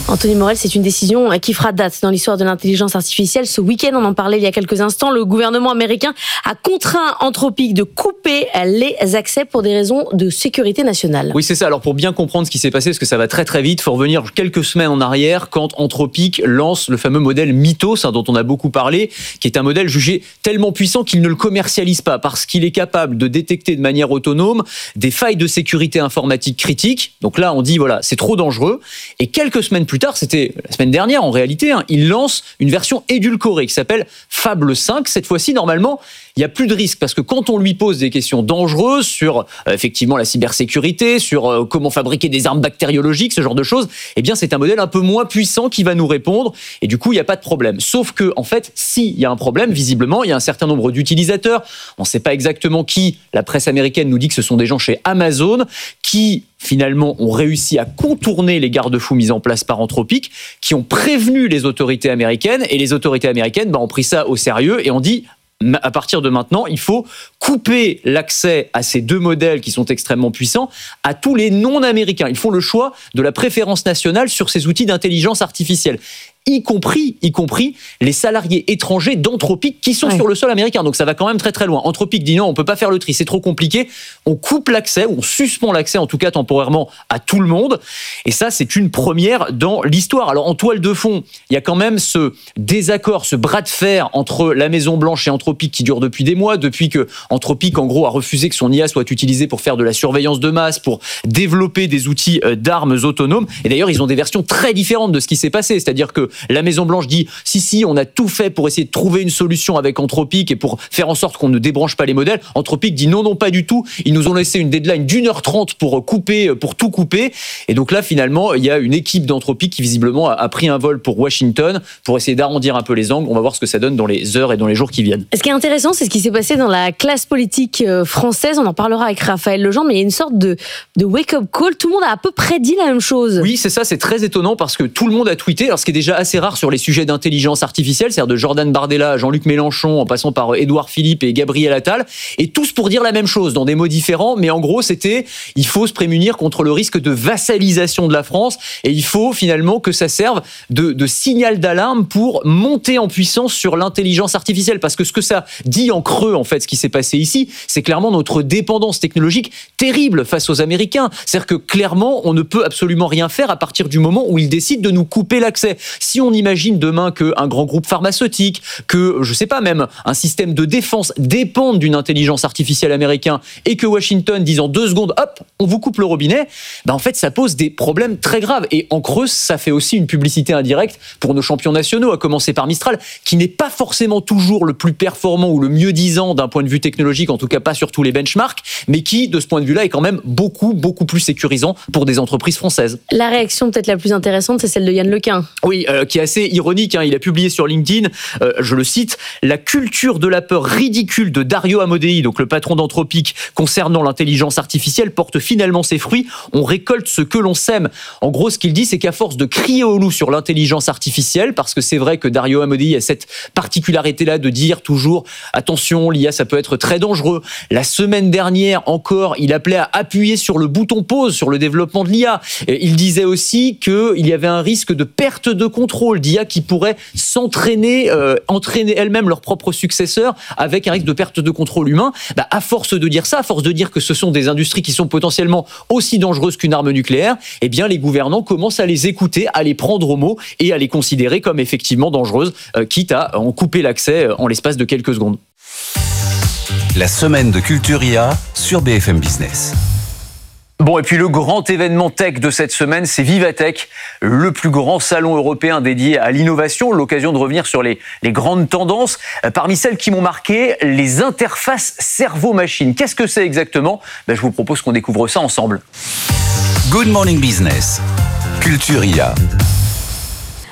Anthony Morel, c'est une décision qui fera date dans l'histoire de l'intelligence artificielle. Ce week-end, on en parlait il y a quelques instants, le gouvernement américain a contraint Anthropic de couper les accès pour des raisons de sécurité nationale. Oui, c'est ça. Alors pour bien comprendre ce qui s'est passé, parce que ça va très très vite, il faut revenir quelques semaines en arrière quand Anthropic lance le fameux modèle Mythos, dont on a beaucoup parlé, qui est un modèle jugé tellement puissant qu'il ne le commercialise pas parce qu'il est capable de détecter de manière autonome des failles de sécurité informatique critiques. Donc là, on dit voilà, c'est trop dangereux. Et quelques semaines plus tard, c'était la semaine dernière en réalité, il lance une version édulcorée qui s'appelle Fable 5. Cette fois-ci, normalement, il n'y a plus de risque parce que quand on lui pose des questions dangereuses sur effectivement la cybersécurité, sur comment fabriquer des armes bactériologiques, ce genre de choses, eh bien c'est un modèle un peu moins puissant qui va nous répondre et du coup il n'y a pas de problème. Sauf que en fait, s'il y a un problème, visiblement il y a un certain nombre d'utilisateurs, on ne sait pas exactement qui, la presse américaine nous dit que ce sont des gens chez Amazon qui finalement ont réussi à contourner les garde-fous mis en place par Anthropic, qui ont prévenu les autorités américaines et les autorités américaines ont pris ça au sérieux et ont dit à partir de maintenant, il faut couper l'accès à ces deux modèles qui sont extrêmement puissants à tous les non-américains. Ils font le choix de la préférence nationale sur ces outils d'intelligence artificielle. Y compris les salariés étrangers d'Anthropic qui sont sur le sol américain. Donc ça va quand même très très loin. Anthropic dit non, on peut pas faire le tri, c'est trop compliqué. On coupe l'accès, ou on suspend l'accès en tout cas temporairement à tout le monde. Et ça, c'est une première dans l'histoire. Alors en toile de fond, il y a quand même ce désaccord, ce bras de fer entre la Maison-Blanche et Anthropic qui dure depuis des mois, depuis que Anthropic en gros a refusé que son IA soit utilisée pour faire de la surveillance de masse, pour développer des outils d'armes autonomes. Et d'ailleurs, ils ont des versions très différentes de ce qui s'est passé. C'est-à-dire que la Maison-Blanche dit si, on a tout fait pour essayer de trouver une solution avec Anthropic et pour faire en sorte qu'on ne débranche pas les modèles. Anthropic dit non, pas du tout. Ils nous ont laissé une deadline d'1h30 pour tout couper. Et donc là, finalement, il y a une équipe d'Anthropic qui visiblement a pris un vol pour Washington pour essayer d'arrondir un peu les angles. On va voir ce que ça donne dans les heures et dans les jours qui viennent. Ce qui est intéressant, c'est ce qui s'est passé dans la classe politique française. On en parlera avec Raphaël Legendre, mais il y a une sorte de wake-up call. Tout le monde a à peu près dit la même chose. Oui, c'est ça, c'est très étonnant parce que tout le monde a tweeté. Alors, ce qui est déjà assez rare sur les sujets d'intelligence artificielle, c'est-à-dire de Jordan Bardella à Jean-Luc Mélenchon, en passant par Édouard Philippe et Gabriel Attal, et tous pour dire la même chose, dans des mots différents, mais en gros, c'était il faut se prémunir contre le risque de vassalisation de la France, et il faut finalement que ça serve de signal d'alarme pour monter en puissance sur l'intelligence artificielle, parce que ce que ça dit en creux, en fait, ce qui s'est passé ici, c'est clairement notre dépendance technologique terrible face aux Américains. C'est-à-dire que clairement, on ne peut absolument rien faire à partir du moment où ils décident de nous couper l'accès. Si on imagine demain qu'un grand groupe pharmaceutique, que, je sais pas, même un système de défense dépendent d'une intelligence artificielle américaine et que Washington dise en 2 secondes, hop, on vous coupe le robinet, en fait, ça pose des problèmes très graves. Et en creuse, ça fait aussi une publicité indirecte pour nos champions nationaux, à commencer par Mistral, qui n'est pas forcément toujours le plus performant ou le mieux disant d'un point de vue technologique, en tout cas pas sur tous les benchmarks, mais qui, de ce point de vue-là, est quand même beaucoup plus sécurisant pour des entreprises françaises. La réaction peut-être la plus intéressante, c'est celle de Yann Lequin. Oui, qui est assez ironique. Il a publié sur LinkedIn, je le cite, « La culture de la peur ridicule de Dario Amodei, donc le patron d'Anthropic, concernant l'intelligence artificielle, porte finalement ses fruits. On récolte ce que l'on sème. » En gros, ce qu'il dit, c'est qu'à force de crier au loup sur l'intelligence artificielle, parce que c'est vrai que Dario Amodei a cette particularité-là de dire toujours « Attention, l'IA, ça peut être très dangereux. » La semaine dernière, encore, il appelait à appuyer sur le bouton pause sur le développement de l'IA. Il disait aussi qu'il y avait un risque de perte de contrôle d'IA qui pourrait s'entraîner, entraîner elles-mêmes leurs propres successeurs avec un risque de perte de contrôle humain. À force de dire ça, à force de dire que ce sont des industries qui sont potentiellement aussi dangereuses qu'une arme nucléaire, eh bien les gouvernants commencent à les écouter, à les prendre au mot et à les considérer comme effectivement dangereuses, quitte à en couper l'accès en l'espace de quelques secondes. La semaine de Culture IA sur BFM Business. Bon, et puis le grand événement tech de cette semaine, c'est Vivatech, le plus grand salon européen dédié à l'innovation. L'occasion de revenir sur les grandes tendances. Parmi celles qui m'ont marqué, les interfaces cerveau-machine. Qu'est-ce que c'est exactement ? Je vous propose qu'on découvre ça ensemble. Good Morning Business, Culture IA.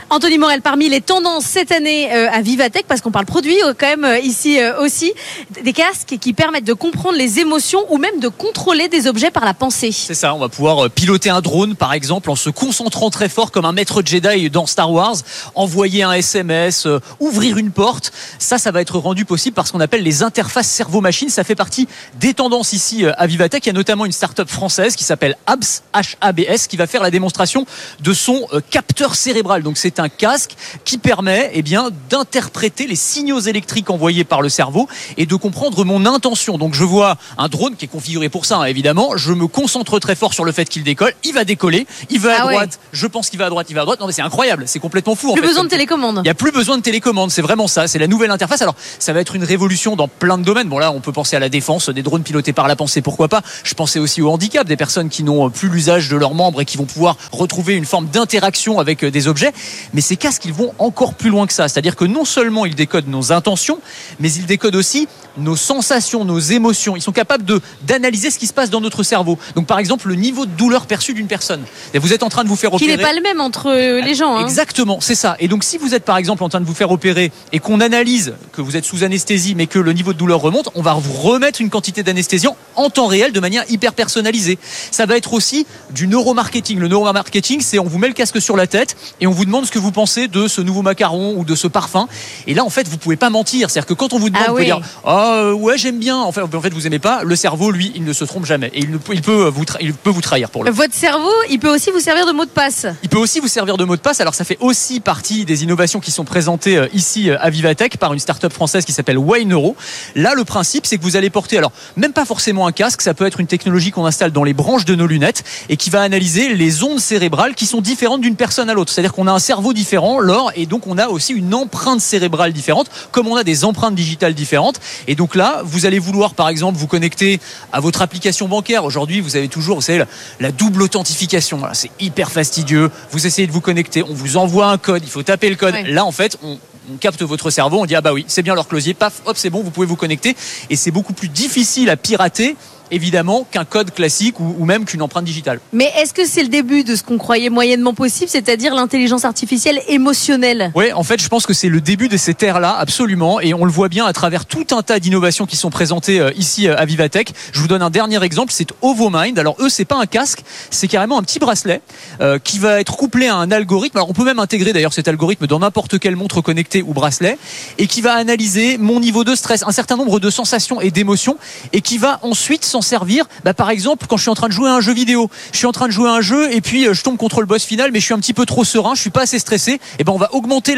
Anthony Morel, parmi les tendances cette année à Vivatech, parce qu'on parle produit quand même ici aussi, des casques qui permettent de comprendre les émotions ou même de contrôler des objets par la pensée. C'est ça, on va pouvoir piloter un drone par exemple en se concentrant très fort comme un maître Jedi dans Star Wars, envoyer un SMS, ouvrir une porte. Ça va être rendu possible par ce qu'on appelle les interfaces cerveau-machine. Ça fait partie des tendances ici à Vivatech. Il y a notamment une start-up française qui s'appelle HABS, H-A-B-S, qui va faire la démonstration de son capteur cérébral. Donc c'est un casque qui permet d'interpréter les signaux électriques envoyés par le cerveau et de comprendre mon intention. Donc je vois un drone qui est configuré pour ça, évidemment. Je me concentre très fort sur le fait qu'il décolle. Il va décoller, il va à droite. Je pense qu'il va à droite, il va à droite. Non mais c'est incroyable, c'est complètement fou. Plus besoin de télécommande. Il n'y a plus besoin de télécommande, c'est vraiment ça. C'est la nouvelle interface. Alors ça va être une révolution dans plein de domaines. Bon là, on peut penser à la défense, des drones pilotés par la pensée, pourquoi pas. Je pensais aussi au handicap, des personnes qui n'ont plus l'usage de leurs membres et qui vont pouvoir retrouver une forme d'interaction avec des objets. Mais ces casques, ils vont encore plus loin que ça. C'est-à-dire que non seulement ils décodent nos intentions, mais ils décodent aussi nos sensations, nos émotions. Ils sont capables d'analyser ce qui se passe dans notre cerveau. Donc par exemple, le niveau de douleur perçu d'une personne. Et vous êtes en train de vous faire opérer. Qui n'est pas le même entre les gens. Exactement, c'est ça. Et donc si vous êtes par exemple en train de vous faire opérer et qu'on analyse que vous êtes sous anesthésie mais que le niveau de douleur remonte, on va vous remettre une quantité d'anesthésiant en temps réel de manière hyper personnalisée. Ça va être aussi du neuromarketing. Le neuromarketing, c'est on vous met le casque sur la tête et on vous demande ce que vous pensez de ce nouveau macaron ou de ce parfum. Et là, en fait, vous pouvez pas mentir. C'est-à-dire que quand on vous demande, vous pouvez dire ouais, j'aime bien. En fait, vous aimez pas. Le cerveau, lui, il ne se trompe jamais et il peut vous trahir pour le. Votre cerveau, il peut aussi vous servir de mot de passe. Il peut aussi vous servir de mot de passe. Alors, ça fait aussi partie des innovations qui sont présentées ici à Vivatech par une start-up française qui s'appelle Wayneuro. Là, le principe, c'est que vous allez porter, alors même pas forcément un casque, ça peut être une technologie qu'on installe dans les branches de nos lunettes et qui va analyser les ondes cérébrales qui sont différentes d'une personne à l'autre. C'est-à-dire qu'on a un cerveau différent, et donc on a aussi une empreinte cérébrale différente, comme on a des empreintes digitales différentes. Et donc là, vous allez vouloir, par exemple, vous connecter à votre application bancaire. Aujourd'hui, vous avez toujours, vous savez, la double authentification. Voilà, c'est hyper fastidieux. Vous essayez de vous connecter, on vous envoie un code, il faut taper le code. Ouais. Là, en fait, on capte votre cerveau, on dit ah bah oui, c'est bien leur closier, paf, hop, c'est bon, vous pouvez vous connecter. Et c'est beaucoup plus difficile à pirater, évidemment, qu'un code classique ou même qu'une empreinte digitale. Mais est-ce que c'est le début de ce qu'on croyait moyennement possible, c'est-à-dire l'intelligence artificielle émotionnelle ? Oui, en fait, je pense que c'est le début de cette ère-là, absolument, et on le voit bien à travers tout un tas d'innovations qui sont présentées ici à Vivatech. Je vous donne un dernier exemple, c'est OvoMind. Alors eux, c'est pas un casque, c'est carrément un petit bracelet qui va être couplé à un algorithme. Alors on peut même intégrer d'ailleurs cet algorithme dans n'importe quelle montre connectée ou bracelet, et qui va analyser mon niveau de stress, un certain nombre de sensations et d'émotions, et qui va ensuite s'en servir, par exemple, quand je suis en train de jouer à un jeu vidéo. Je suis en train de jouer à un jeu et puis je tombe contre le boss final, mais je suis un petit peu trop serein, je suis pas assez stressé. Et on va augmenter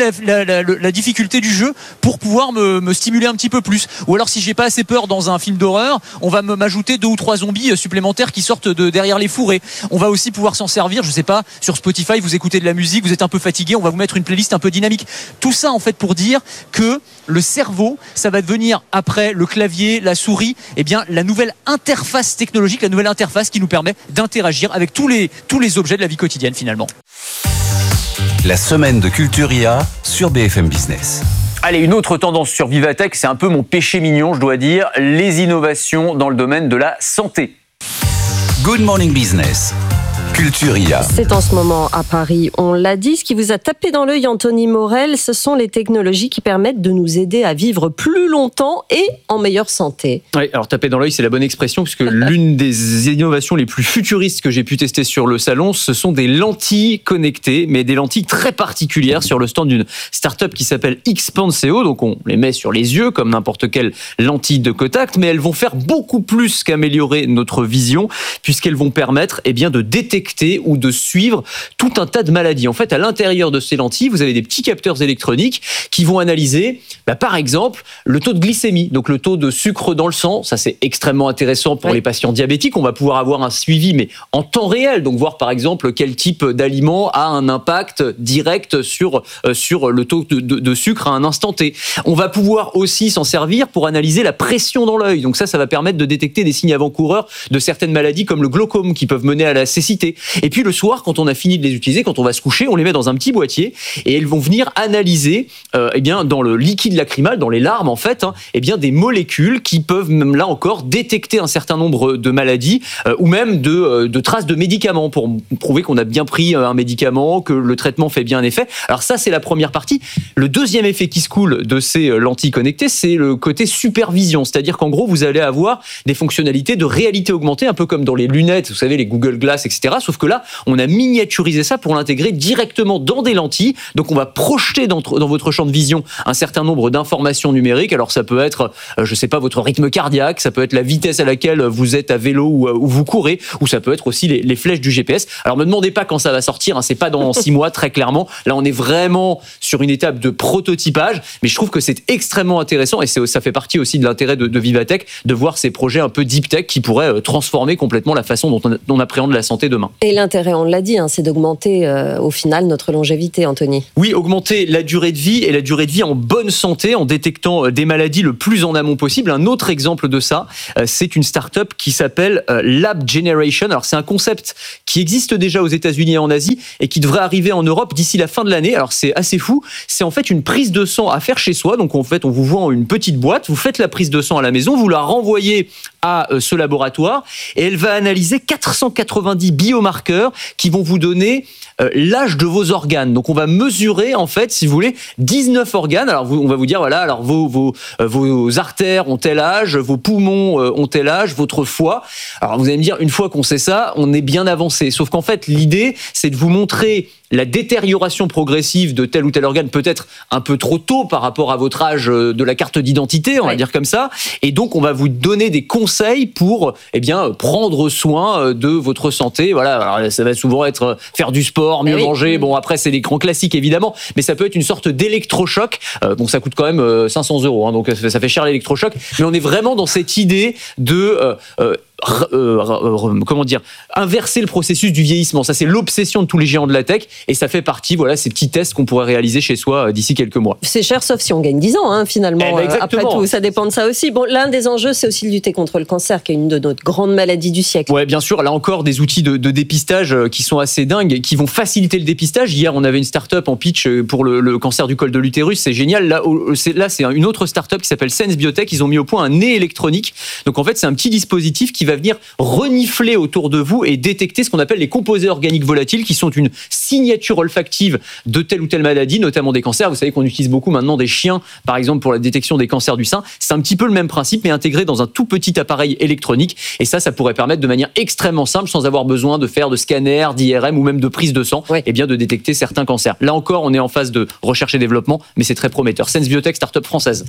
la difficulté du jeu pour pouvoir me stimuler un petit peu plus. Ou alors si j'ai pas assez peur dans un film d'horreur, on va m'ajouter 2 ou 3 zombies supplémentaires qui sortent de derrière les fourrés. On va aussi pouvoir s'en servir, je sais pas, sur Spotify, vous écoutez de la musique, vous êtes un peu fatigué, on va vous mettre une playlist un peu dynamique. Tout ça en fait pour dire que le cerveau, ça va devenir après le clavier, la souris, la nouvelle interface technologique, la nouvelle interface qui nous permet d'interagir avec tous les objets de la vie quotidienne finalement. La semaine de Culturia sur BFM Business. Allez, une autre tendance sur Vivatech, c'est un peu mon péché mignon, je dois dire, les innovations dans le domaine de la santé. Good Morning Business. Culturia. C'est en ce moment à Paris, on l'a dit, ce qui vous a tapé dans l'œil, Anthony Morel, ce sont les technologies qui permettent de nous aider à vivre plus longtemps et en meilleure santé. Oui, alors taper dans l'œil, c'est la bonne expression, puisque l'une des innovations les plus futuristes que j'ai pu tester sur le salon, ce sont des lentilles connectées, mais des lentilles très particulières sur le stand d'une start-up qui s'appelle Xpanseo. Donc on les met sur les yeux comme n'importe quelle lentille de contact, mais elles vont faire beaucoup plus qu'améliorer notre vision, puisqu'elles vont permettre de détecter ou de suivre tout un tas de maladies. En fait, à l'intérieur de ces lentilles, vous avez des petits capteurs électroniques qui vont analyser, par exemple, le taux de glycémie, donc le taux de sucre dans le sang. Ça, c'est extrêmement intéressant pour les patients diabétiques. On va pouvoir avoir un suivi, mais en temps réel. Donc, voir, par exemple, quel type d'aliment a un impact direct sur le taux de sucre à un instant T. On va pouvoir aussi s'en servir pour analyser la pression dans l'œil. Donc ça va permettre de détecter des signes avant-coureurs de certaines maladies comme le glaucome qui peuvent mener à la cécité. connectées. Et puis le soir, quand on a fini de les utiliser, quand on va se coucher, on les met dans un petit boîtier et elles vont venir analyser dans le liquide lacrymal, dans les larmes en fait, des molécules qui peuvent même là encore détecter un certain nombre de maladies ou même de traces de médicaments pour prouver qu'on a bien pris un médicament, que le traitement fait bien effet. Alors ça, c'est la première partie. Le deuxième effet qui se coule de ces lentilles connectées, c'est le côté supervision. C'est-à-dire qu'en gros, vous allez avoir des fonctionnalités de réalité augmentée, un peu comme dans les lunettes, vous savez, les Google Glass, etc. Sauf que là, on a miniaturisé ça pour l'intégrer directement dans des lentilles. Donc on va projeter dans votre champ de vision un certain nombre d'informations numériques. Alors ça peut être, je sais pas, votre rythme cardiaque, ça peut être la vitesse à laquelle vous êtes à vélo ou vous courez, ou ça peut être aussi les flèches du GPS. Alors me demandez pas quand ça va sortir, c'est pas dans 6 mois très clairement. Là on est vraiment sur une étape de prototypage, mais je trouve que c'est extrêmement intéressant et ça fait partie aussi de l'intérêt de Vivatech de voir ces projets un peu deep tech qui pourraient transformer complètement la façon dont on appréhende la santé demain. Et l'intérêt, on l'a dit, c'est d'augmenter au final notre longévité, Anthony. Oui, augmenter la durée de vie et la durée de vie en bonne santé en détectant des maladies le plus en amont possible. Un autre exemple de ça, c'est une start-up qui s'appelle Lab Generation. Alors c'est un concept qui existe déjà aux États-Unis et en Asie et qui devrait arriver en Europe d'ici la fin de l'année. Alors c'est assez fou, c'est en fait une prise de sang à faire chez soi. Donc en fait, on vous vend une petite boîte, vous faites la prise de sang à la maison, vous la renvoyez à ce laboratoire et elle va analyser 490 biomarqueurs qui vont vous donner l'âge de vos organes. Donc on va mesurer en fait, si vous voulez, 19 organes. Alors on va vous dire voilà, alors vos artères ont tel âge, vos poumons ont tel âge, votre foie. Alors vous allez me dire, une fois qu'on sait ça, on est bien avancé. Sauf qu'en fait, l'idée, c'est de vous montrer la détérioration progressive de tel ou tel organe, peut-être un peu trop tôt par rapport à votre âge de la carte d'identité, on va dire comme ça. Et donc, on va vous donner des conseils pour, prendre soin de votre santé. Voilà. Alors, ça va souvent être faire du sport, mieux manger. Bon, après, c'est des grands classiques, évidemment. Mais ça peut être une sorte d'électrochoc. Bon, ça coûte quand même 500 €. Donc, ça fait cher l'électrochoc. Mais on est vraiment dans cette idée de, inverser le processus du vieillissement. Ça, c'est l'obsession de tous les géants de la tech. Et ça fait partie, ces petits tests qu'on pourrait réaliser chez soi d'ici quelques mois. C'est cher, sauf si on gagne 10 ans, finalement. Après tout, ça dépend de ça aussi. Bon, l'un des enjeux, c'est aussi de lutter contre le cancer, qui est une de nos grandes maladies du siècle. Ouais, bien sûr. Là encore, des outils de dépistage qui sont assez dingues et qui vont faciliter le dépistage. Hier, on avait une start-up en pitch pour le cancer du col de l'utérus. C'est génial. Là, c'est une autre start-up qui s'appelle Sense Biotech. Ils ont mis au point un nez électronique. Donc, en fait, c'est un petit dispositif qui va venir renifler autour de vous et détecter ce qu'on appelle les composés organiques volatiles, qui sont une signature olfactive de telle ou telle maladie, notamment des cancers. Vous savez qu'on utilise beaucoup maintenant des chiens, par exemple, pour la détection des cancers du sein. C'est un petit peu le même principe, mais intégré dans un tout petit appareil électronique. Et ça pourrait permettre de manière extrêmement simple, sans avoir besoin de faire de scanner, d'IRM ou même de prise de sang, de détecter certains cancers. Là encore, on est en phase de recherche et développement, mais c'est très prometteur. Sense Biotech, start-up française.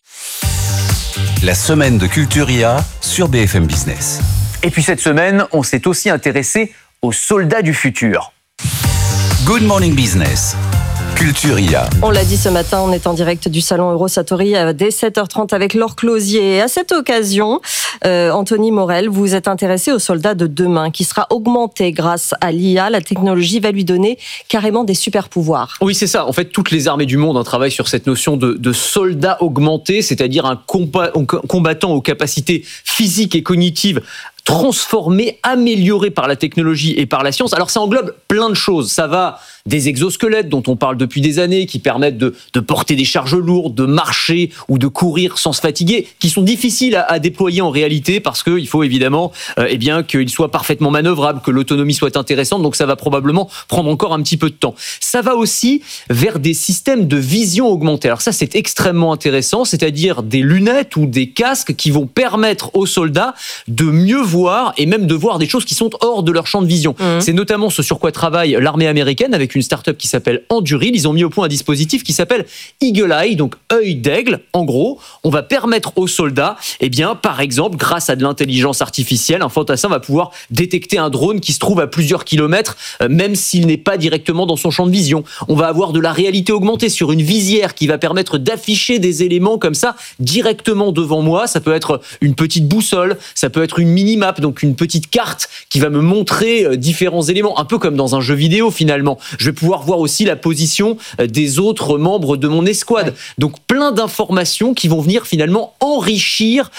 La semaine de Culturia sur BFM Business. Et puis cette semaine, on s'est aussi intéressé aux soldats du futur. Good Morning Business. Culturia. On l'a dit ce matin, on est en direct du salon Eurosatori dès 7h30 avec Laure Closier. Et à cette occasion, Anthony Morel, vous vous êtes intéressé aux soldats de demain qui sera augmenté grâce à l'IA. La technologie va lui donner carrément des super pouvoirs. Oui, c'est ça. En fait, toutes les armées du monde travaillent sur cette notion de soldat augmenté, c'est-à-dire un combattant aux capacités physiques et cognitives transformé, amélioré par la technologie et par la science. Alors ça englobe plein de choses. Ça va des exosquelettes dont on parle depuis des années, qui permettent de porter des charges lourdes, de marcher ou de courir sans se fatiguer, qui sont difficiles à déployer en réalité parce qu'il faut évidemment qu'ils soient parfaitement manœuvrables, que l'autonomie soit intéressante. Donc ça va probablement prendre encore un petit peu de temps. Ça va aussi vers des systèmes de vision augmentée. Alors ça, c'est extrêmement intéressant, c'est-à-dire des lunettes ou des casques qui vont permettre aux soldats de mieux voir et même de voir des choses qui sont hors de leur champ de vision. C'est notamment ce sur quoi travaille l'armée américaine avec une start-up qui s'appelle Anduril. Ils ont mis au point un dispositif qui s'appelle Eagle Eye, donc œil d'aigle. En gros, on va permettre aux soldats, par exemple, grâce à de l'intelligence artificielle, un fantassin va pouvoir détecter un drone qui se trouve à plusieurs kilomètres, même s'il n'est pas directement dans son champ de vision. On va avoir de la réalité augmentée sur une visière qui va permettre d'afficher des éléments comme ça directement devant moi. Ça peut être une petite boussole, ça peut être une mini minimap, donc une petite carte qui va me montrer différents éléments, un peu comme dans un jeu vidéo finalement. Je vais pouvoir voir aussi la position des autres membres de mon escouade. Donc plein d'informations qui vont venir finalement enrichir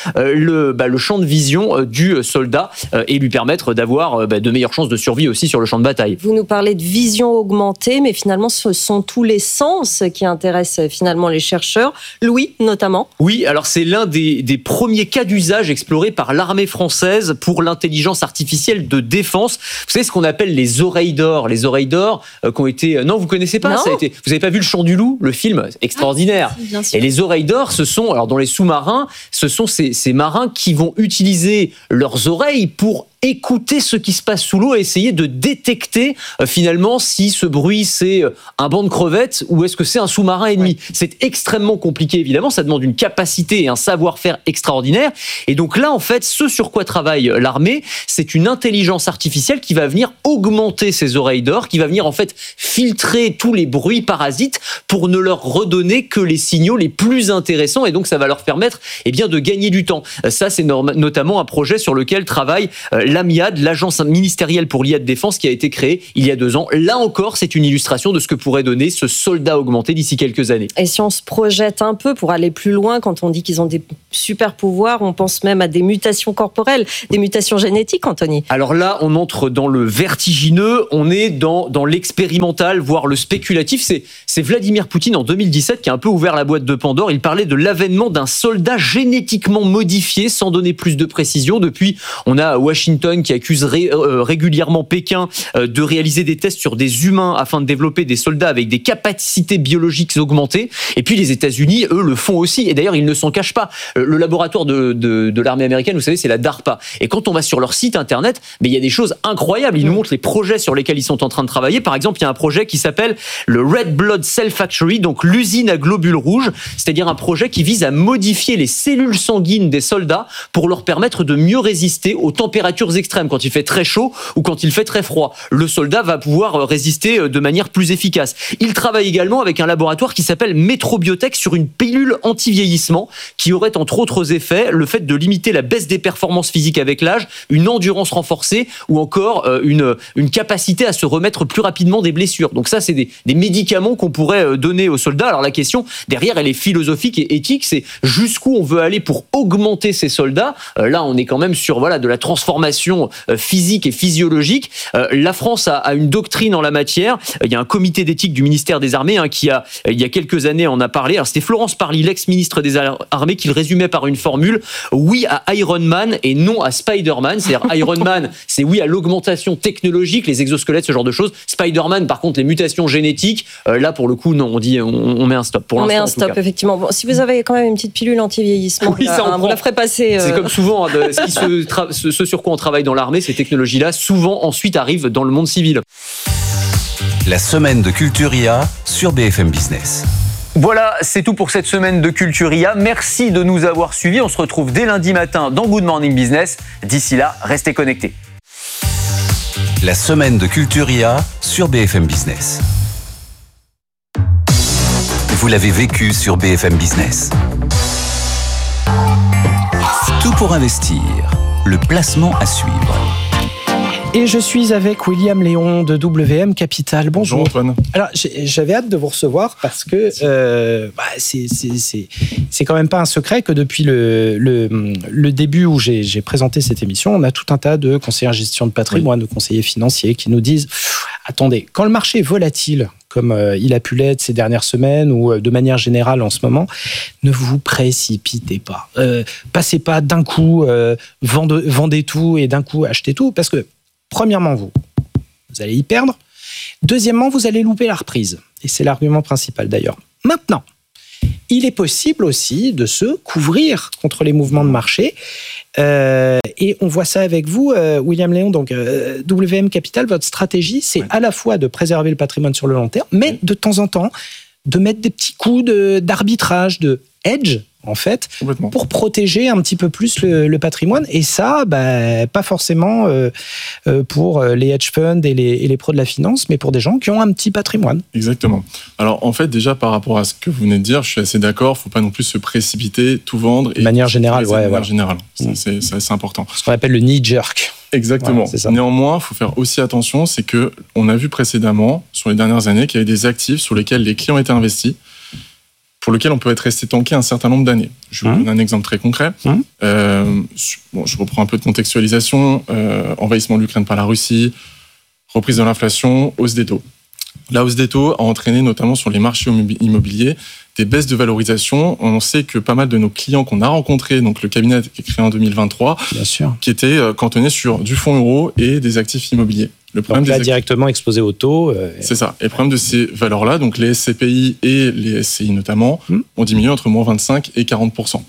le champ de vision du soldat et lui permettre d'avoir de meilleures chances de survie aussi sur le champ de bataille. Vous nous parlez de vision augmentée, mais finalement ce sont tous les sens qui intéressent finalement les chercheurs. L'ouïe notamment. Oui, alors c'est l'un des premiers cas d'usage explorés par l'armée française pour l'intelligence artificielle de défense. Vous savez ce qu'on appelle les oreilles d'or. Les oreilles d'or qui ont été... Non, vous connaissez pas. Vous n'avez pas vu Le Chant du Loup, le film extraordinaire. Bien sûr. Et les oreilles d'or, ce sont, alors dans les sous-marins, ce sont ces marins qui vont utiliser leurs oreilles pour écouter ce qui se passe sous l'eau et essayer de détecter finalement si ce bruit c'est un banc de crevettes ou est-ce que c'est un sous-marin ennemi. C'est extrêmement compliqué évidemment, ça demande une capacité et un savoir-faire extraordinaire. Et donc là en fait, ce sur quoi travaille l'armée, c'est une intelligence artificielle qui va venir augmenter ces oreilles d'or, qui va venir en fait filtrer tous les bruits parasites pour ne leur redonner que les signaux les plus intéressants et donc ça va leur permettre de gagner du temps. Ça c'est notamment un projet sur lequel travaille l'AMIAD, l'agence ministérielle pour l'IA de défense qui a été créée il y a 2 ans. Là encore, c'est une illustration de ce que pourrait donner ce soldat augmenté d'ici quelques années. Et si on se projette un peu pour aller plus loin, quand on dit qu'ils ont des super pouvoirs, on pense même à des mutations corporelles, des mutations génétiques, Anthony. Alors là, on entre dans le vertigineux, on est dans l'expérimental, voire le spéculatif. C'est Vladimir Poutine en 2017 qui a un peu ouvert la boîte de Pandore. Il parlait de l'avènement d'un soldat génétiquement modifié, sans donner plus de précision. Depuis, on a Washington qui accuse régulièrement Pékin de réaliser des tests sur des humains afin de développer des soldats avec des capacités biologiques augmentées. Et puis les États-Unis, eux, le font aussi. Et d'ailleurs, ils ne s'en cachent pas. Le laboratoire de l'armée américaine, vous savez, c'est la DARPA. Et quand on va sur leur site internet, il y a des choses incroyables. Ils nous montrent les projets sur lesquels ils sont en train de travailler. Par exemple, il y a un projet qui s'appelle le Red Blood Cell Factory, donc l'usine à globules rouges. C'est-à-dire un projet qui vise à modifier les cellules sanguines des soldats pour leur permettre de mieux résister aux températures extrêmes, quand il fait très chaud ou quand il fait très froid. Le soldat va pouvoir résister de manière plus efficace. Il travaille également avec un laboratoire qui s'appelle Metrobiotech sur une pilule anti-vieillissement qui aurait entre autres effets le fait de limiter la baisse des performances physiques avec l'âge, une endurance renforcée ou encore une capacité à se remettre plus rapidement des blessures. Donc ça, c'est des médicaments qu'on pourrait donner aux soldats. Alors la question derrière, elle est philosophique et éthique, c'est jusqu'où on veut aller pour augmenter ces soldats. Là, on est quand même sur de la transformation physique et physiologique. La France a une doctrine en la matière. Il y a un comité d'éthique du ministère des Armées qui il y a quelques années, en a parlé. Alors, c'était Florence Parly, l'ex-ministre des Armées, qui le résumait par une formule: oui à Iron Man et non à Spider-Man. C'est-à-dire Iron Man, c'est oui à l'augmentation technologique, les exosquelettes, ce genre de choses. Spider-Man, par contre, les mutations génétiques, là, pour le coup, non, on dit on met un stop. Pour on met un stop, effectivement. Bon, si vous avez quand même une petite pilule anti-vieillissement, oui, vous la ferez passer. C'est comme souvent, ce sur quoi on travaille dans l'armée, ces technologies-là, souvent ensuite arrivent dans le monde civil. La semaine de Culture IA sur BFM Business. Voilà, c'est tout pour cette semaine de Culture IA. Merci de nous avoir suivis. On se retrouve dès lundi matin dans Good Morning Business. D'ici là, restez connectés. La semaine de Culture IA sur BFM Business. Vous l'avez vécu sur BFM Business. Tout pour investir. Le placement à suivre. Et je suis avec William Léon de WM Capital. Bonjour. Bonjour Antoine. Alors, j'avais hâte de vous recevoir parce que c'est quand même pas un secret que depuis le début où j'ai présenté cette émission, on a tout un tas de conseillers en gestion de patrimoine, de conseillers financiers qui nous disent « Attendez, quand le marché est volatile, comme il a pu l'être ces dernières semaines ou de manière générale en ce moment, ne vous précipitez pas. Passez pas d'un coup, vendez tout et d'un coup achetez tout, parce que premièrement, vous allez y perdre. Deuxièmement, vous allez louper la reprise. Et c'est l'argument principal d'ailleurs. Maintenant, il est possible aussi de se couvrir contre les mouvements de marché. Et on voit ça avec vous, William Léon. Donc, WM Capital, votre stratégie, c'est à la fois de préserver le patrimoine sur le long terme, mais de temps en temps, de mettre des petits coups d'arbitrage, de hedge, en fait, pour protéger un petit peu plus le patrimoine. Et ça, pas forcément pour les hedge funds et les pros de la finance, mais pour des gens qui ont un petit patrimoine. Exactement. Alors, en fait, déjà, par rapport à ce que vous venez de dire, je suis assez d'accord. Il ne faut pas non plus se précipiter, tout vendre. De manière générale, générale. C'est assez important. Ce qu'on appelle le knee jerk. Exactement. Voilà, néanmoins, il faut faire aussi attention, c'est qu'on a vu précédemment, sur les dernières années, qu'il y avait des actifs sur lesquels les clients étaient investis, pour lequel on peut être resté tanké un certain nombre d'années. Je vous donne un exemple très concret. Je reprends un peu de contextualisation. Envahissement de l'Ukraine par la Russie, reprise de l'inflation, hausse des taux. La hausse des taux a entraîné notamment sur les marchés immobiliers des baisses de valorisation. On sait que pas mal de nos clients qu'on a rencontrés, donc le cabinet qui est créé en 2023, qui étaient cantonnés sur du fonds euro et des actifs immobiliers. Le problème donc là, directement exposé au taux. C'est ça. Et le problème de ces valeurs-là, donc les SCPI et les SCI notamment, ont diminué entre moins 25 et 40%.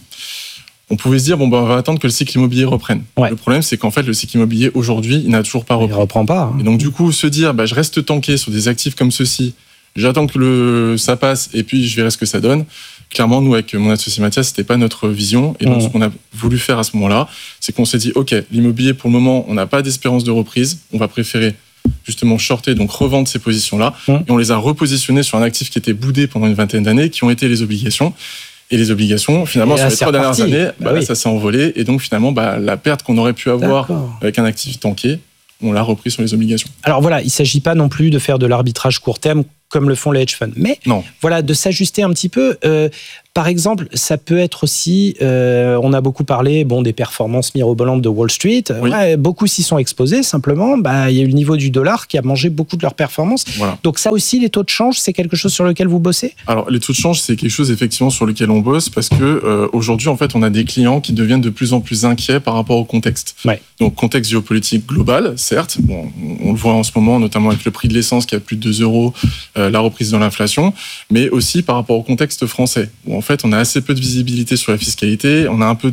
On pouvait se dire, on va attendre que le cycle immobilier reprenne. Le problème, c'est qu'en fait, le cycle immobilier, aujourd'hui, il n'a toujours pas repris. Il ne reprend pas. Et donc, du coup, se dire, je reste tanké sur des actifs comme ceux-ci, j'attends que ça passe et puis je verrai ce que ça donne. Clairement, nous, avec mon associé Mathias, c'était pas notre vision. Et donc, ce qu'on a voulu faire à ce moment-là, c'est qu'on s'est dit, OK, l'immobilier, pour le moment, on n'a pas d'espérance de reprise. On va préférer justement shorter, donc revendre ces positions-là. Et on les a repositionnées sur un actif qui était boudé pendant une vingtaine d'années, qui ont été les obligations. Et les obligations, finalement, sur les 3 dernières années, ça s'est envolé. Et donc, finalement, la perte qu'on aurait pu avoir avec un actif tanké, on l'a repris sur les obligations. Alors voilà, il ne s'agit pas non plus de faire de l'arbitrage court terme comme le font les hedge funds. Mais voilà, de s'ajuster un petit peu. Par exemple, ça peut être aussi, on a beaucoup parlé des performances mirobolantes de Wall Street. Beaucoup s'y sont exposés, simplement. Il y a eu le niveau du dollar qui a mangé beaucoup de leurs performances. Donc ça aussi, les taux de change, c'est quelque chose sur lequel vous bossez ? Alors, les taux de change, c'est quelque chose effectivement sur lequel on bosse parce que aujourd'hui, en fait, on a des clients qui deviennent de plus en plus inquiets par rapport au contexte. Donc, contexte géopolitique global, certes. On le voit en ce moment, notamment avec le prix de l'essence qui a plus de 2 €, la reprise de l'inflation, mais aussi par rapport au contexte français. En fait, on a assez peu de visibilité sur la fiscalité, on a un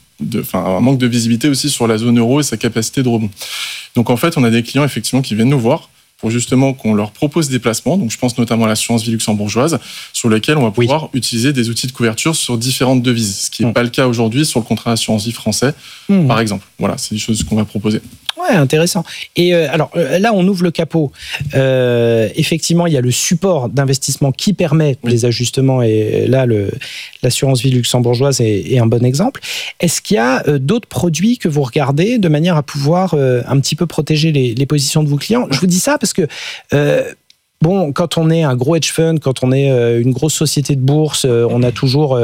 manque de visibilité aussi sur la zone euro et sa capacité de rebond. Donc en fait, on a des clients effectivement qui viennent nous voir pour justement qu'on leur propose des placements. Donc je pense notamment à l'assurance vie luxembourgeoise, sur lequel on va pouvoir utiliser des outils de couverture sur différentes devises, ce qui n'est pas le cas aujourd'hui sur le contrat assurance vie français, par exemple. Voilà, c'est des choses qu'on va proposer. Ouais, intéressant. Et alors là, on ouvre le capot. Effectivement, il y a le support d'investissement qui permet les ajustements. Et là, l'assurance vie luxembourgeoise est un bon exemple. Est-ce qu'il y a d'autres produits que vous regardez de manière à pouvoir un petit peu protéger les positions de vos clients ? Je vous dis ça parce que quand on est un gros hedge fund, quand on est une grosse société de bourse, on a toujours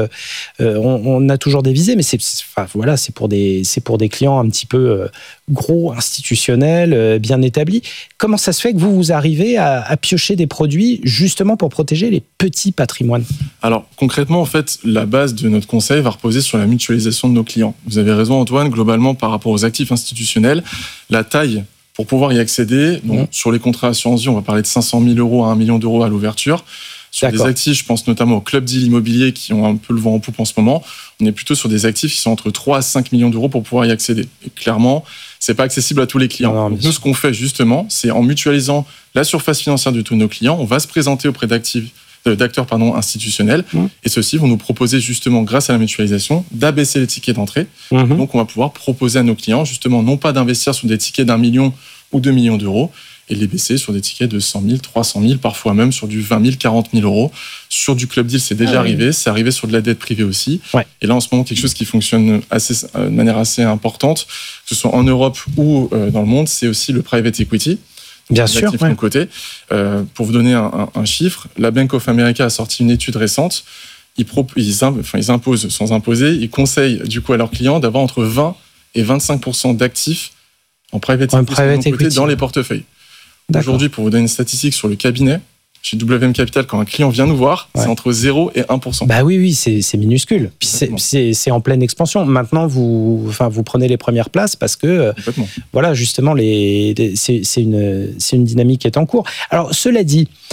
des visées, mais c'est pour des clients un petit peu gros, institutionnels, bien établis. Comment ça se fait que vous arrivez à piocher des produits justement pour protéger les petits patrimoines ? Alors concrètement, en fait, la base de notre conseil va reposer sur la mutualisation de nos clients. Vous avez raison, Antoine. Globalement, par rapport aux actifs institutionnels, la taille pour pouvoir y accéder, donc, sur les contrats assurance vie, on va parler de 500 000 € à 1 million d'euros à l'ouverture. Sur des actifs, je pense notamment aux clubs deal immobiliers qui ont un peu le vent en poupe en ce moment, on est plutôt sur des actifs qui sont entre 3 à 5 millions d'euros pour pouvoir y accéder. Et clairement, c'est pas accessible à tous les clients. Donc nous, ce qu'on fait justement, c'est en mutualisant la surface financière de tous nos clients, on va se présenter auprès d'acteurs institutionnels, et ceux-ci vont nous proposer justement, grâce à la mutualisation, d'abaisser les tickets d'entrée. Donc on va pouvoir proposer à nos clients justement non pas d'investir sur des tickets d'1 million ou 2 millions d'euros, et les baisser sur des tickets de 100 000, 300 000, parfois même sur du 20 000, 40 000 euros. Sur du club deal, c'est déjà arrivé. C'est arrivé sur de la dette privée aussi. Et là, en ce moment, quelque chose qui fonctionne de manière assez importante, que ce soit en Europe ou dans le monde, c'est aussi le private equity. Bien sûr. De côté. Pour vous donner un chiffre, la Bank of America a sorti une étude récente. Ils imposent sans imposer. Ils conseillent du coup à leurs clients d'avoir entre 20 et 25% d'actifs en private equity dans les portefeuilles. Aujourd'hui, pour vous donner une statistique sur le cabinet, chez WM Capital, quand un client vient nous voir, c'est entre 0 et 1%. Oui, c'est minuscule. Puis c'est en pleine expansion. Maintenant, vous prenez les premières places parce que, justement, c'est une dynamique qui est en cours. Alors, cela dit,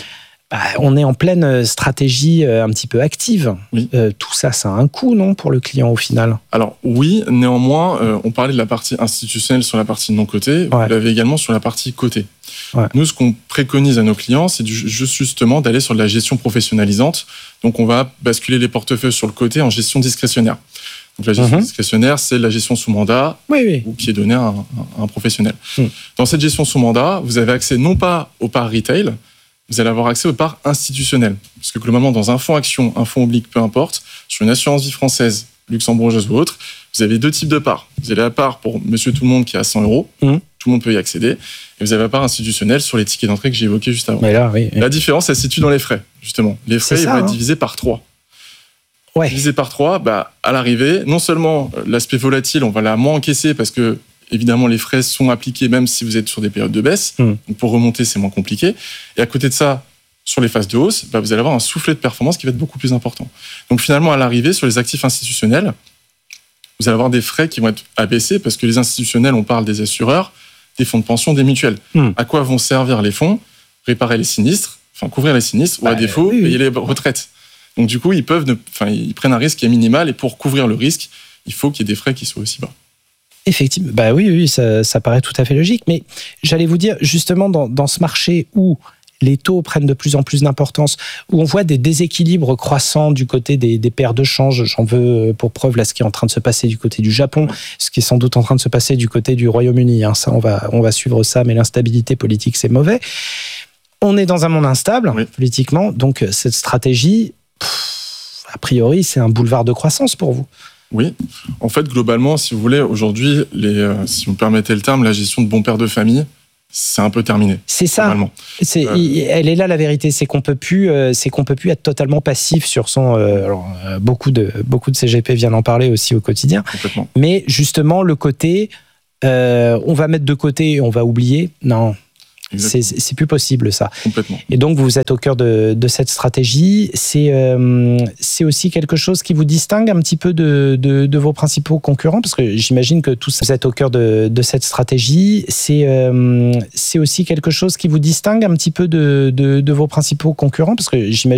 On est en pleine stratégie un petit peu active. Oui. Tout ça, ça a un coût, non, pour le client au final? Alors oui, néanmoins, on parlait de la partie institutionnelle sur la partie non cotée, vous l'avez également sur la partie cotée. Ouais. Nous, ce qu'on préconise à nos clients, c'est justement d'aller sur de la gestion professionnalisante. Donc on va basculer les portefeuilles sur le côté en gestion discrétionnaire. Donc la gestion discrétionnaire, c'est la gestion sous mandat ou qui est donnée à un professionnel. Dans cette gestion sous mandat, vous avez accès non pas aux parts retail, vous allez avoir accès aux parts institutionnelles. Parce que globalement, dans un fonds action, un fonds oblique, peu importe, sur une assurance vie française, luxembourgeoise ou autre, vous avez 2 types de parts. Vous avez la part pour monsieur tout le monde qui est à 100 €, tout le monde peut y accéder, et vous avez la part institutionnelle sur les tickets d'entrée que j'ai évoqués juste avant. Mais là, La différence, elle se situe dans les frais, justement. Les frais, ils vont être divisés par 3. Divisé par 3, à l'arrivée, non seulement l'aspect volatile, on va la moins encaisser parce que, évidemment, les frais sont appliqués même si vous êtes sur des périodes de baisse. Donc pour remonter, c'est moins compliqué. Et à côté de ça, sur les phases de hausse, vous allez avoir un soufflet de performance qui va être beaucoup plus important. Donc finalement, à l'arrivée, sur les actifs institutionnels, vous allez avoir des frais qui vont être abaissés parce que les institutionnels, on parle des assureurs, des fonds de pension, des mutuelles. À quoi vont servir les fonds? Réparer les sinistres, couvrir les sinistres, ou à défaut, payer les retraites. Donc du coup, ils prennent un risque qui est minimal, et pour couvrir le risque, il faut qu'il y ait des frais qui soient aussi bas. Effectivement, oui, ça paraît tout à fait logique. Mais j'allais vous dire, justement, dans ce marché où les taux prennent de plus en plus d'importance, où on voit des déséquilibres croissants du côté des paires de change, j'en veux pour preuve là ce qui est en train de se passer du côté du Japon, ce qui est sans doute en train de se passer du côté du Royaume-Uni. Ça, on va suivre ça, mais l'instabilité politique, c'est mauvais. On est dans un monde instable, politiquement, donc cette stratégie, a priori, c'est un boulevard de croissance pour vous. Oui. En fait, globalement, si vous voulez, aujourd'hui, si vous me permettez le terme, la gestion de bons pères de famille, c'est un peu terminé. C'est ça. Elle est là la vérité, c'est qu'on peut plus être totalement passif sur son. Beaucoup de CGP viennent en parler aussi au quotidien. Complètement. Mais justement, le côté, on va mettre de côté et on va oublier. Non. C'est plus possible ça. Complètement. Et donc vous êtes au cœur de cette stratégie. C'est aussi quelque chose qui vous distingue un petit peu de vos principaux concurrents, parce que j'imagine que tous vous êtes au cœur de cette stratégie. C'est aussi quelque chose qui vous distingue un petit peu de vos principaux concurrents, parce que j'imagine